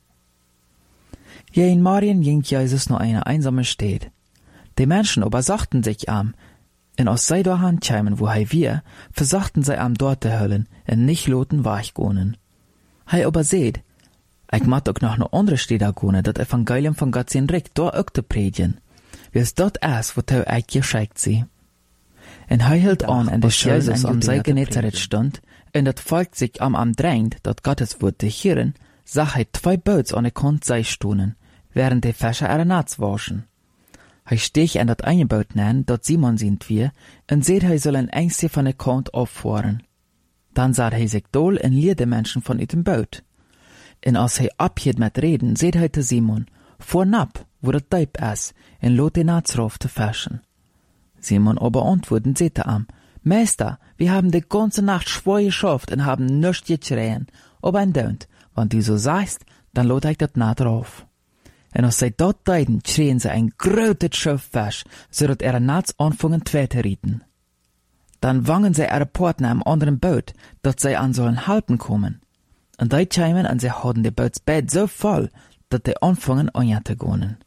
Ja, in Marien ging Jesus noch eine einsame Stadt. Die Menschen aber sachten sich am, und aus sei der Hand scheimen, wo hij wir, versachten sie am dort te höllen, und nicht loten weichgonen. Hij aber seht, ich mag auch noch eine andere Städte gone, dat Evangelium von Gott sein Recht dort auch te predigen. Wie es dort ist, wo teu euch geschickt sie. Und hij hielt an, en de Jesus am sei Genezareth stund, und dat Volk sich am drängt, dat Gottes Wort te hören, sah hij 2 Boots an de Kant sei stonen, während de Fischer ihre Nats waschen. Hij stich an dat eine Boot nennen, dat Simon sind wir, und seht hij soll ein Ängste von de Kant auffahren. Dann sah hij sich dol en lierde Menschen von item Boot. Und als hij abhielt mit reden, seht hij te Simon, vornab, wo dat Deib is, en lot de Nats rauf te fischen. Simon aber antworten sehte am, Meister, wir haben die ganze Nacht schwer geschafft und haben nichts geschrien, aber ein Dönt, wenn du so sagst, dann lot ich dat Naht drauf. Und als sie dort deiden, schrien sie ein grötes Schiff Fisch, so dat ihre Nats anfangen zu rieten. Dann wangen sie ihre Partner am anderen Boot, dat sie an sollen halten kommen. Und die scheimen und sie hatten die Bootsbett so voll, dat die anfangen anzugonen.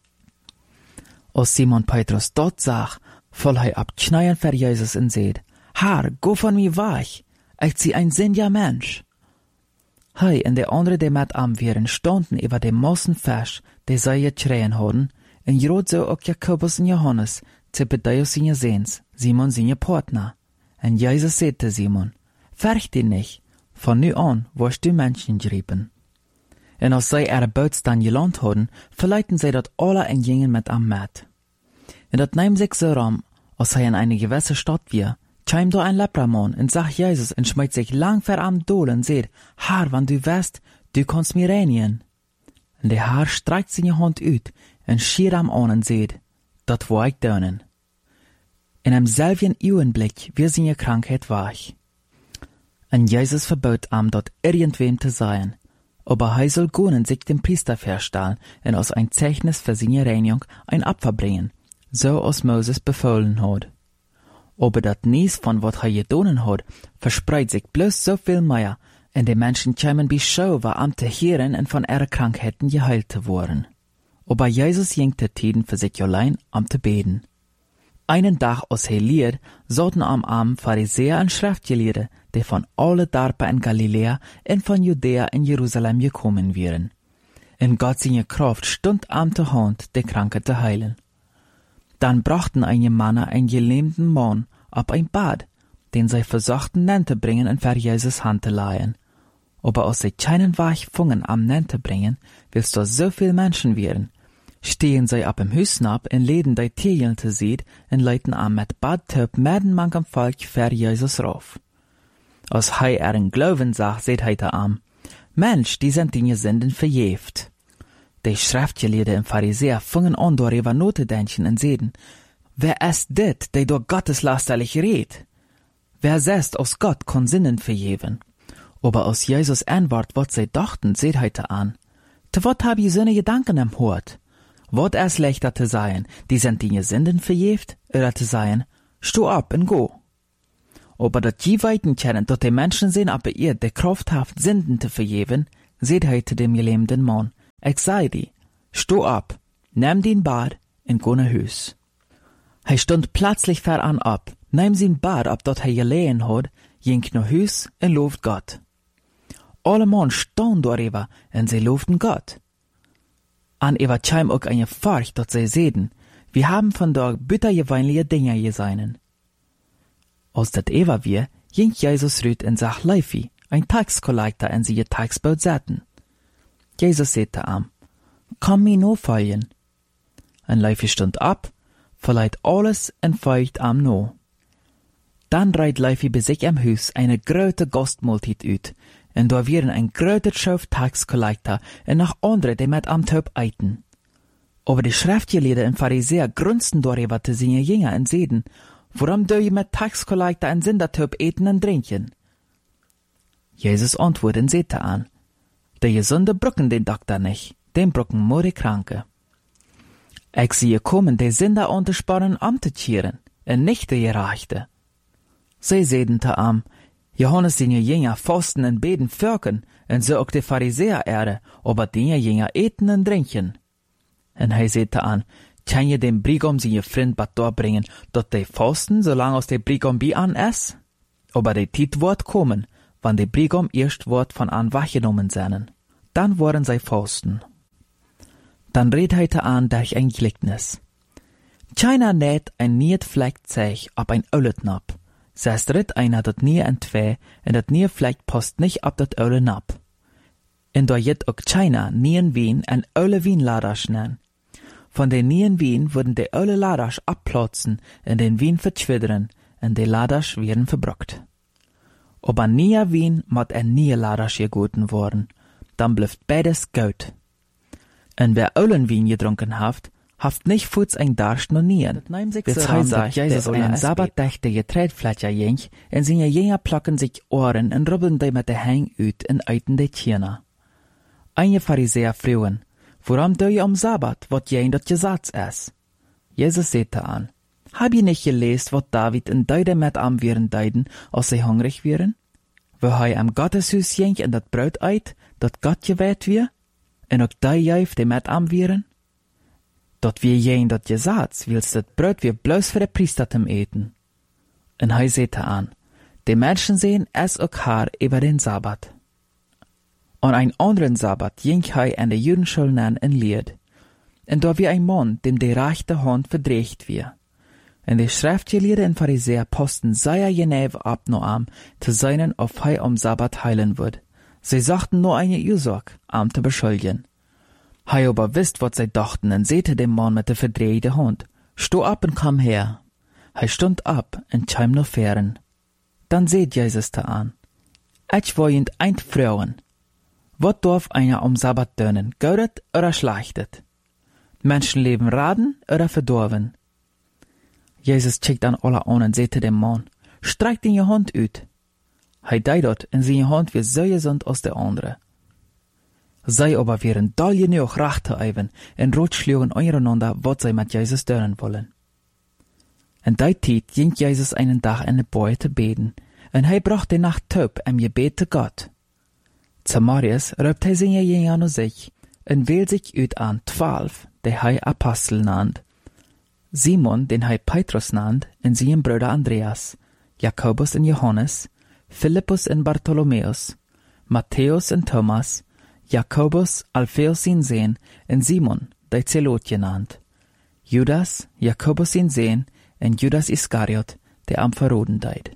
Als Simon Petrus dort sah, voll hij ab Kneien für Jesus und seht, Herr, go von mir weg, ich zieh ein sündiger Mensch. Hij und die andere, die mit am wären, standen über dem Massen Fisch, die sie geschrien hatten, und jrot so auch Jakobus und Johannes, Zebedeus seine Sehns, Simon seine Partner. Und Jesus sagte Simon, fürcht dich nicht, von nu an wirst du Menschen grieben. Und als sie ihre Boots dann gelandet hatten, verleiten sie dort alle und gingen mit am mit. Und dat nahm sich so rum, als er in eine gewisse Stadt war, kam da ein Lepramann und sagt Jesus und schmeißt sich lang vor am Dol und sagt, Herr, wenn du weißt, du kannst mir reinigen. Und der Herr streckt seine Hand aus und schiert am an und sagt, dat war ich dönen. In einem selben Augenblick wird seine Krankheit weich. Und Jesus verbot ihm, dort irgendwem zu sein, aber er soll gehen und sich dem Priester verstellen und als ein Zeichnis für seine Reinigung ein Opfer bringen, so als Moses befohlen hat. Aber dat nies von wat er gedonen hat, verspreit sich bloß so viel mehr, und die Menschen kämen bei Schau, war am te hören und von ihre Krankheiten geheilt zu worden. Aber Jesus ging te Tiden für sich allein am te beten. Einen Tag als er liert, sollten am Abend Pharisäer und Schriftgelehrte, die von alle Dorpen in Galiläa und von Judäa in Jerusalem gekommen wären. In Gott seine Kraft stund am te Hand, die Kranke zu heilen. Dann brachten einige Männer einen gelähmten Mann ab ein Bad, den sie versuchten zu bringen und für Jesus Hand zu leihen. Aber als sie keinen Weg fungen am Nente bringen, willst du so viel Menschen wären, stehen sie ab im Hüssen ab und läden die Tierchen zu sehen und leiten am mit Badtöp mitten am Volk für Jesus rauf. Als er ihren Glauben sah, seht er am, Mensch, die sind Dinge Sünden verjäft. Die Schriftgelehrten und Pharisäer fingen an, darüber nachzudenken und sehen, wer ist dit, der durch Gottes lasterlich redet? Wer selbst aus Gott kann Sünden vergeben? Aber aus Jesus Antwort, was sie dachten, seht heute an. Zu wat hab ich so ne Gedanken im Hort? Wat es leichter te sein, die sind die Sünden vergeeft, oder te sein, stu ab und go. Aber dat je weiten kennen, dat die Menschen sehen aber ihr, der Kraft haft, Sünden te vergeven, seht heute dem gelähmten Mann, ich sei die, stu ab, nimm den Bad und go nach Hus. Hij stund plötzlich veran ab, nahm sein Bad ab, dat hij gelegen had, ging nach Hus und looft Gott. Alle Mann staunen darüber, und sie looften Gott. An Eva scheim auch eine Furcht, dat sie sehen, wir haben von da bittergewöhnliche Dinge gesehen. Als dat Eva wir, ging Jesus rüt und sag Leifi, ein Taxkollektor in sie ihr Taxboot setzen. Jesus sagte am, komm mir no folgen. Und Leifi stund ab, verleiht alles und feucht am no. Dann reit Leifi bei sich am Hus eine große Gastmahlzeit ut, und da wären ein großer Schauf Taxkollektor und noch andere, die mit am Töp eiten. Aber die Schriftgelehrten und Pharisäer grunzten darüber zu seine Jünger und seden, warum do je mit Taxkollektor und Sündertöp eten und trinken? Jesus antwortet und sagte an, die Gesunde brücken den Doktor nicht, den brücken nur die Kranke. Ich sehe kommen, die Sünder untersparen zu kehren, und nicht die Gerechte. Sie seden te am, Johannes seine Jünger fasten und beten fürken, und so auch die Pharisäer erde, aber die Jünger eten und trinken. Und hij sagte an, kann je dem Brigam seine Freund bat bringen, dat die fasten, solange aus der Brigam bi an es? Aber die Tit wird kommen, wann die Brigam erst wird von an wachgenommen seien. Dann wollen sie fasten. Dann redt hij te an durch ein Gleichnis. Keiner näht ein niet Fleck Zeich ab ein Ölet nab. Sest ritt einer dat nie en zwei, en dat nie Fleck post nicht ab dat Öle nab. En da jet ook keiner nien Wien en Öle Wienladers nen. Von den nien Wien würden die Öle Laders abplatzen, en den Wien verschwiddern, en die Laders werden verbrockt. Aber nie Wien mat en nie Laders gegoten worden, dann blüft beides gut. En wer Ölenwien gedrunken haft nicht futs ein Darst no nien. Das heißt, dass Jesus einen Sabbatdächte Getreidflächer jink, en seine Jünger placken sich Ohren en rubbeln die mit der Hang ut en eiten die Tierna. Einige Pharisäer fragen, warum do je am Sabbat, wat jen dat Gesetz es? Jesus sagte an, hab je nicht gelesen, wat David en Deide mit am wären deiden, als sie hungrig wären? Wo hij am Gotteshus jink en dat Brot eit, dat Gott geweiht wir? En ook die juif die mit am wären? Dat wir jen dat Gesetz, willst dat Brot wir bloß für de Priester zum eten. En hij sagte an, die Menschen sehen es ook haar über den Sabbat. An ein anderen Sabbat ging hij an de Judenschule an en leerd. En da wir ein Mann, dem die rechte Hand verdreht wir. En die Schriftgelehrten en Pharisäer posten sehr genau ab no am, zu seinen, auf hij am Sabbat heilen wird. Sie sagten nur eine Ursache, am zu beschuldigen. Hij aber wisst, wat sie dachten, und sehte dem Mann mit der verdrehte Hand. Sto ab und komm her. Hij stund ab und kam noch fern. Dann seht Jesus da an. Ich wollen ein Frauen. Wat darf einer am Sabbat dönen, gaudet oder schlechtet? Menschenleben raden oder verdorven? Jesus checkt an alle an und sehte dem Mann, streck in je Hand ut. Hij deed dat en zijn hand weer zo gezond als de andere. Zij aber wären doll genug recht te even en rotschlugen untereinander, wat zij mit Jesus dönen wollen. En die Zeit ging Jesus einen Tag in de Boy te beten, en hij bracht de Nacht Töp en Gebet te Gott. Zu Marius rübt hij seine Jünger an sich, en wählt sich ut an 12, die hij Apostel nannt. Simon, den hij Petrus nannt, en sein Bruder Andreas, Jakobus en Johannes, Philippus en Bartholomäus, Matthäus en Thomas, Jakobus, Alpheus sin Sehn, en Simon, der Zelot genannt, Judas, Jakobus sin Sehn, en Judas Iskariot, der am verroden deid.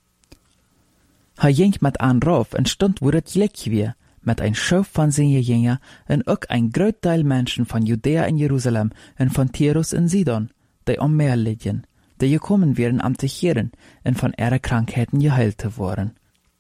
Hij ging mit an rauf en stund wo het gleich wir, mit ein Schuf von seine Jünger en ook ein groot Teil Menschen von Judäa en Jerusalem en von Tyrus en Sidon, die am Meer liegen, die gekommen wären am te Chieren en von ihre Krankheiten geheilt worden.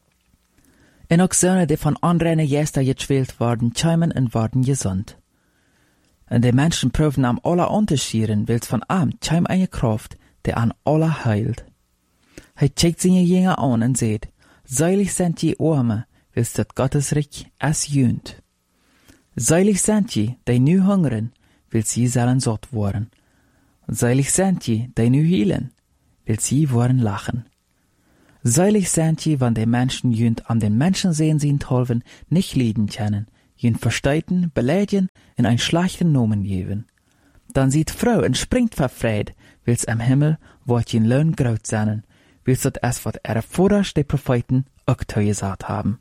En ook Söhne, die von anderen Gästen geschwält worden, scheimen en worden gesund. En die Menschen prüfen am aller Unterschieden, wils von am scheim eine Kraft, die an aller heilt. Hij checkt seine Jünger an und sagt, seilig sind die Arme, wils dat Gottes Reich es jönt. Seilig sind die nu hungern, will sie sollen satt worden. Seilig sind je, die nu hielen, will sie worden lachen. Seilig sind je, wann die Menschen jünd an den Menschen sehen sie tolven, nicht lieden können, jünd versteiten, beleidigen, in ein schlechten Nomen geben. Dann sieht Frau und springt verfreut, will's am Himmel, wort jen Lohn graut seinen, will's dort es wat vorderst die Propheten auch gesagt haben.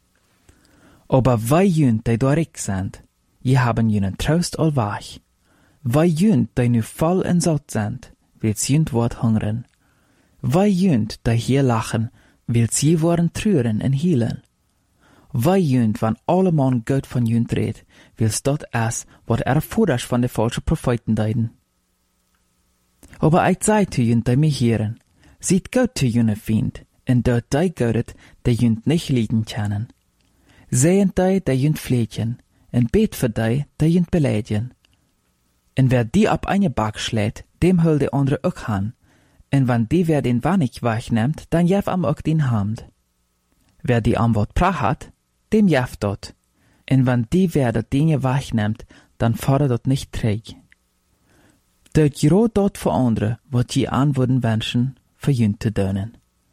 Aber wei jünd, die dorig sind, je haben jenen Trost allwach. Wei jünd, die nu voll en satt sind, will's jünd wort hungern. Wei jünd, die hier lachen, will's je worden trüren en hielen. Wei jünd, wann alle Mann Gott von jünd redt, will's dort es, wat vorderst von de falschen Propheten deiden. Aber ich sei zu jünd, die mich hören, sieht Gott zu jüne Fiend, en dort die Gott, die jünd nicht lieden können. Sehen die jünd flehtjen, en bet für die jünd beleidigen. En wer die ab eine Back schlägt, dem hol de andere auch han. En wann die wer den Wannig wegnimmt, dann jef am auch den Hand. Wer die am Wort prach hat, dem jef dort. En wann die wer dat Dinge wegnimmt, dann fordert dort nicht träg. Dort jero dort für andere, wat je an würden wünschen, für jünd zu dönen.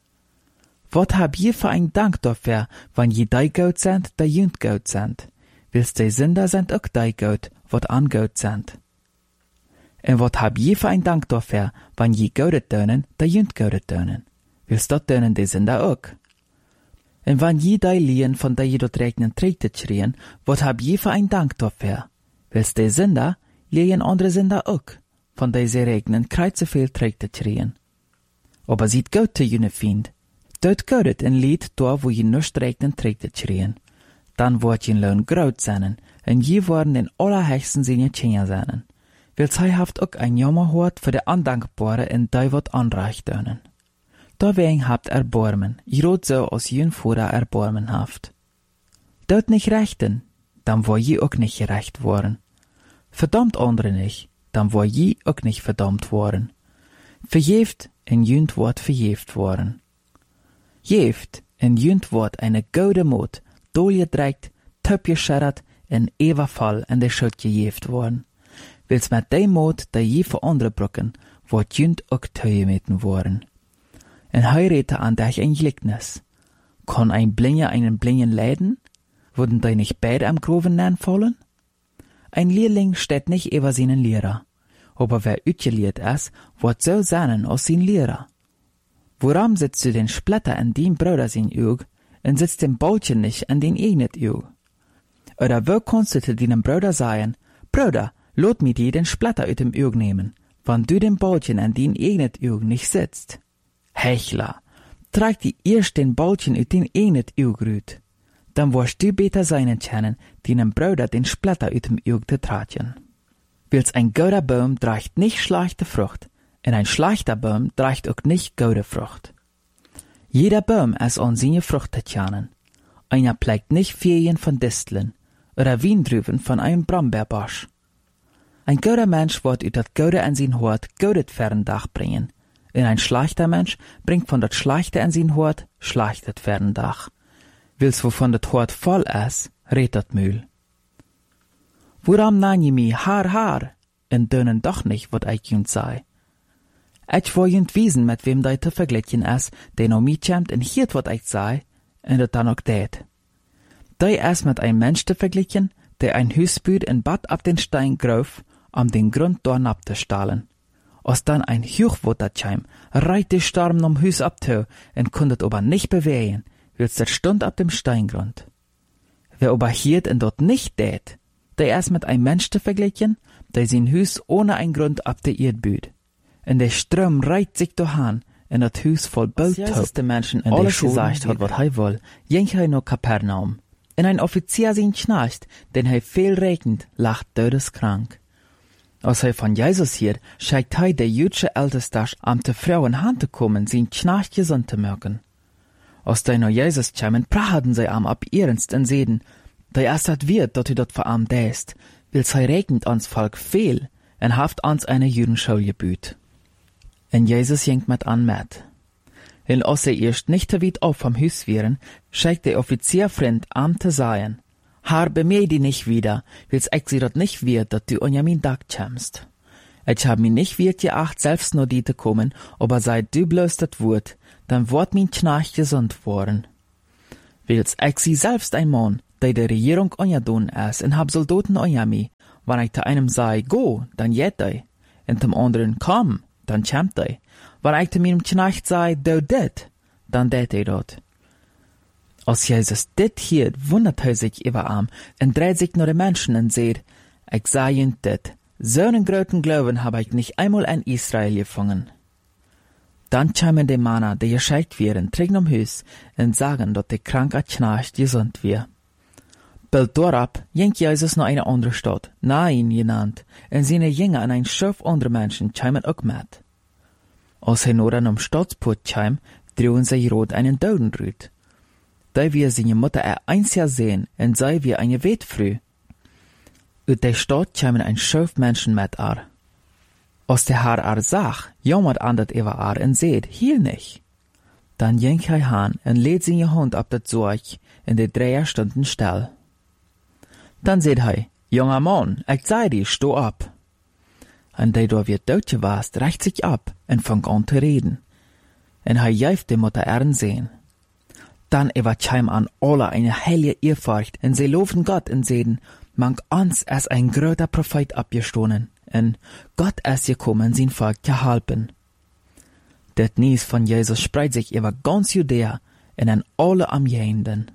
Wat hab je für ein Dank dafür, wann je die Gott sind, die jünd Gott sind? Willst die Sünder sind auch die Gott, wat an Gott sind? En wat hab je für ein Dank dafür, wann je Gott dönen, die jünd Gott dönen? Willst dat dönen die Sünder auch? En wann je die Lien von der je dort regnen trägt schrien, wat hab je für ein Dank dafür? Willst die Sünder, lehen andere Sünder auch, von der sie regnen kreuze viel trägt schrien. Aber sieht Gott zu jene Fiend, dort Gott ein Lied da, wo je nicht regnen trägt schrien. Dann wird jen Lohn graut seinen, en je worden den allerhechsten seine Tschenja seinen. Will zij haft ook ein Jammer hoort für de Andankbare en die wat anreicht dönen. Dawein habt Erbarmen, jrot so als jün Fuhrer Erbarmen haft. Dort nicht rechten, dann war je auch nicht gerecht worden. Verdammt andere nicht, dann war je auch nicht verdammt worden. Verjeft en jünd wort verjeft worden. Jeft en jünd wort eine goude Mut, dolje dreikt, töpje scherrat en eva fall en de schut gejeft worden. Wils met die Mut, die je voor andere brokken, wordt jünd ook tegemeten worden. En hij redte an dich ein Gleichnis. Kann ein Blinder einen Blinden leiden? Würden die nicht beide am Groven nennen fallen? Ein Lehrling steht nicht über seinen Lehrer, aber wer utgeliert ist, wird so sein als sein Lehrer. Warum sitzt du den Splitter an dein Bruder sein Auge und sitzt den Bolchen nicht an den eigenen Auge? Oder wo kannst du zu deinem Bruder sagen, Bruder, lot mir dir den Splitter aus dem Auge nehmen, wann du den Bolchen an dein eigenen Auge nicht sitzt? Hechler, trag die erst den Bolchen aus den eigenen Auge rüt. Dann wirst du besser sein können, deinem Bruder den Splitter aus dem Auge zu tragen. Wils ein guter Baum trägt nicht schlechte Frucht, und ein schlechter Baum trägt auch nicht gute Frucht. Jeder Baum ist an seine Frucht zu kennen. Einer pflegt nicht Ferien von Disteln oder Windrüben von einem Brombeerbusch. Ein guter Mensch wird aus das Gute an sein Hort Gutes Ferdendach bringen, und ein schlechter Mensch bringt von das Schlechte an sein Hort Schlechtes Ferdendach. Wils wovon das Hort voll ist, redt das Mühl. Warum nann je mi Haar, und dönen doch nicht, wat ich jünd sei? Ich will jünd wiesen, mit wem dei zu vergleichen ist, der no mi kämmt und hiert, wat ich sei, und das dann auch tät. Dei ist mit einem Mensch zu vergleichen, der ein Hüs büt in Bad ab den Stein grauf, um den Grund dorn abzustahlen. Als dann ein Huchwotter käm, reit die Storm um Hüs abtö, und kundet aber nicht bewegen, wils der stund ab dem Steingrund. Wer aber hiert und dort nicht tät, der ist mit einem Mensch zu vergleichen, der sein Hüs ohne ein Grund ab der Erd büt. Und der Strom reiht sich dahan, in das Hüs voll Bölt der Menschen in alles gesagt hat, wat hei woll, jench hei no Kapernaum. In ein Offizier sin schnarcht, den hei viel regnet, lacht todeskrank. Als hei von Jesus hier, scheigt hei der jüdische Ältestach am te Frauen Hand zu kommen, sin schnarcht gesund zu merken. Als dei no Jesus kämen, prahaden sie am ab ihrens en Seden, der erst hat wird, dort dort verarmt däst, wils hei regnet ans Volk viel, en haft ans eine Jüdenschule gebüht. En Jesus jenkt mit an met. En als erst nicht te weit auf vom Hüs wären, scheigt der Offizierfreund am te sagen, Haar bemee die nicht wieder, wils ich sie dort nicht wird, dat du unja min Dag kämst. Ich hab mi nicht wird geacht, selbst nur die te kommen, aber seit du bloß dat wurt, dann wort min Knach gesund worden. Wils ich sie selbst ein Mann, der die Regierung unja doen es, en hab Soldaten unja mi, wann ich te einem sei, go, dann jet ei, en dem anderen, komm, dann kämmt ei, wann ich te meinem Knecht sei, do dit, dann det ei dort. Als Jesus dit hier, wundert hij sich über am, en dreht sich nur de Menschen en seht, ich sah jünt dit, so'n großen Glauben hab ich nicht einmal in Israel gefangen. Dann kämen die Männer, die gescheit wären, trägen um Hus und sagen, dass der kranke Knecht gesund wir. Bald darauf ging Jesus nach einer anderen Stadt, Nain genannt, und seine Jünger und ein Schaf andere Menschen kämen auch mit. Als er nur an um Stadsport kam, drohen sie rot einen Dodenrüt. Da wir seine Mutter einziger sehen, und sei wir eine Wetfrüh. Uit der Stadt kämen ein Schaf Menschen mit ar. Als der Herr sah, jammert andet über und seht, hier nicht. Dann ging er han und lädt seine Hand ab das Zeug in die 3 Stunden still. Dann seht er, junger Mann, ich sei dir, steh ab. Und der da wird Deutsche warst, reicht sich ab und fängt an zu reden. Und er jäuft die Mutter sehen. Dann überkam an alle eine heilige Ehrfurcht und sie loben Gott und sehen, man uns als ein großer Prophet abgestohlen. Und Gott ist gekommen, sein Volk zu helfen. Das Nies von Jesus spreit sich über ganz Judäa und an alle Umgehenden.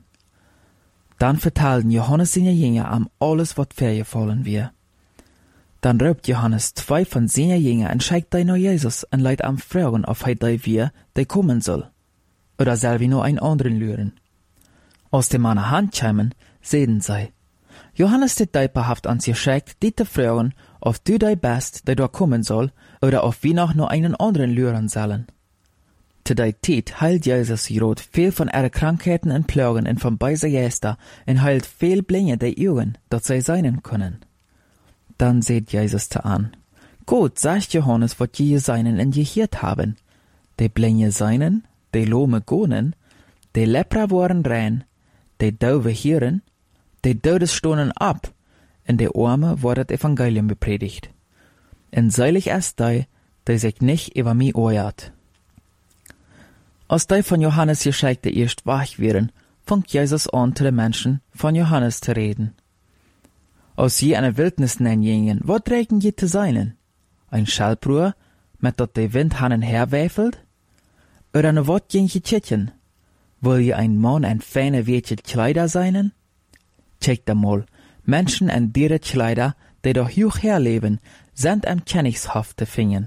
Dann vertelten Johannes seine Jünger alles, was vorgefallen wir. Dann ruft Johannes 2 von seinen Jüngern und schickt nach Jesus und leitet am fragen, ob er da wir, der kommen soll. Oder soll wir nur einen anderen lüren? Aus dem Mann Hand kämen, sehen sie. Johannes der Täufer hat uns geschickt, die zu fragen, ob du der bist, der da kommen soll, oder ob wir noch nur einen anderen lüren sollen. Zu der Zeit heilt Jesus Rot viel von ihren Krankheiten und Plagen und von beiser Gäste und heilt viel Blinde der Augen, dass sie sehen können. Dann seht Jesus zu an. Gut, sagt Johannes, was je seinen und gehört haben. Die Blinde seinen, die Lahme gonen, die Lepra waren rein, die Dove hören, die Todes stonden ab, und die Arme wurde das Evangelium bepredigt. Und seilig ist die sich nicht über mich oert. Als die von Johannes Geschichte erst wach wären, fängt Jesus an, zu den Menschen von Johannes zu reden. Als je eine Wildnis nennen, was regen je zu seinen? Ein Schallbruer, mit dat der Wind hannen herwäfelt? Oder ne wat ging je tschitchen? Will je ein Mann en feine weetje Kleider seinen? Checkt einmal, Menschen en diere Kleider, die doch hoch herleben, sind am Königshof zu finden.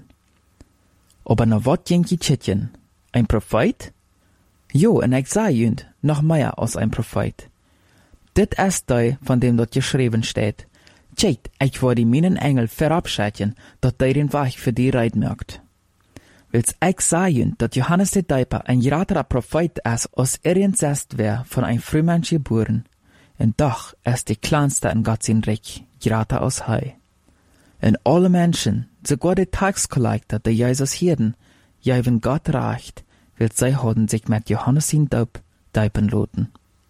Aber ne wat ging je tschitchen? Ein Prophet? Jo, en ich sah jünd, noch mehr als ein Prophet. Dit ist der, von dem dort geschrieben steht. Checkt, ich wollte meinen Engel verabschieden, dat der den Weg für die Reit mögt. Wils ich sagen, dat Johannes der Täufer ein graterer Prophet ist, als irgendwas wär von ein Frühmensch geboren. Und doch ist die kleinste in Gott sein Reich grater als Hei. Und alle Menschen, sogar die Taxkollektor, die Jesus hirden, geben Gott recht, weil sie haben sich mit Johannes in Daub deipen loten.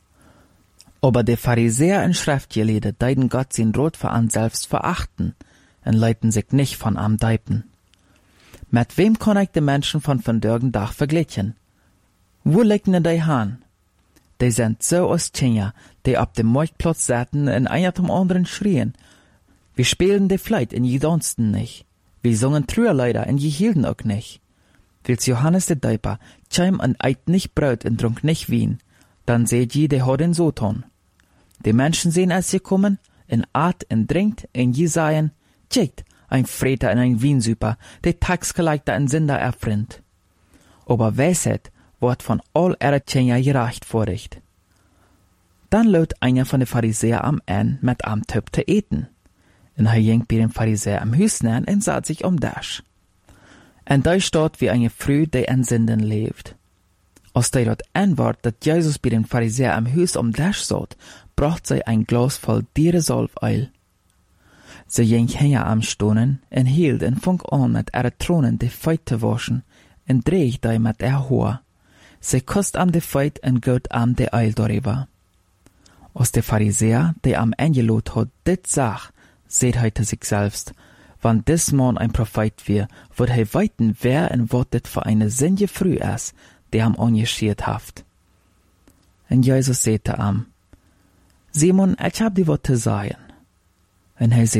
Aber die Pharisäer und Schriftgelehrte deuten Gott sein Rot für an selbst verachten und leiten sich nicht von am deipen. Mit wem kann ich die Menschen von vandaag Tag vergleichen? Wo liegen die Hahn? Die sind so aus Kenia, die ab dem Marktplatz saßen und einer zum anderen schrien. Wir spielen die Fleit und je tanzten nicht. Wir sungen Trüerleider und je hielten auch nicht. Wils Johannes der Täufer kam und eit nicht Brot und trunk nicht Wein, dann seht je, die hat den so tun. Die Menschen sehen, als sie kommen, und at und trinkt, und je sagen, tschickt, ein Freter und ein Wiensüper, der Taxkollektor und Sünder erfreund. Aber Weisheit wird von all Erzähler gerecht vorricht. Dann lädt einer von den Pharisäern am Ende mit am Töp zu eten. Und er ging bei den Pharisäern am Hüs nähen und sah sich Dasch. Und da steht wie eine Früh, die in Sünden lebt. Als der dort antwortet, dass Jesus bei den Pharisäern am Hüs Dasch saht, bracht sie ein Glas voll Dieresalbeil. Sie ging her am Stonen und hielt und fang an mit ihrer Thronen die Feit zu waschen und dreht die mit ihr Haar. Sie kusst am die Feit und geht am die Eil darüber. Als der Pharisäer, der am eingelot hat, dit sag, seht hij zu sich selbst, wann dis Mann ein Prophet wär, wird hij weiten, wer und wat dit für eine Sünde früh ist, der am angeschiert haft. Und Jesus sagte ihm, Simon, ich hab dir wat zu sagen. Und hij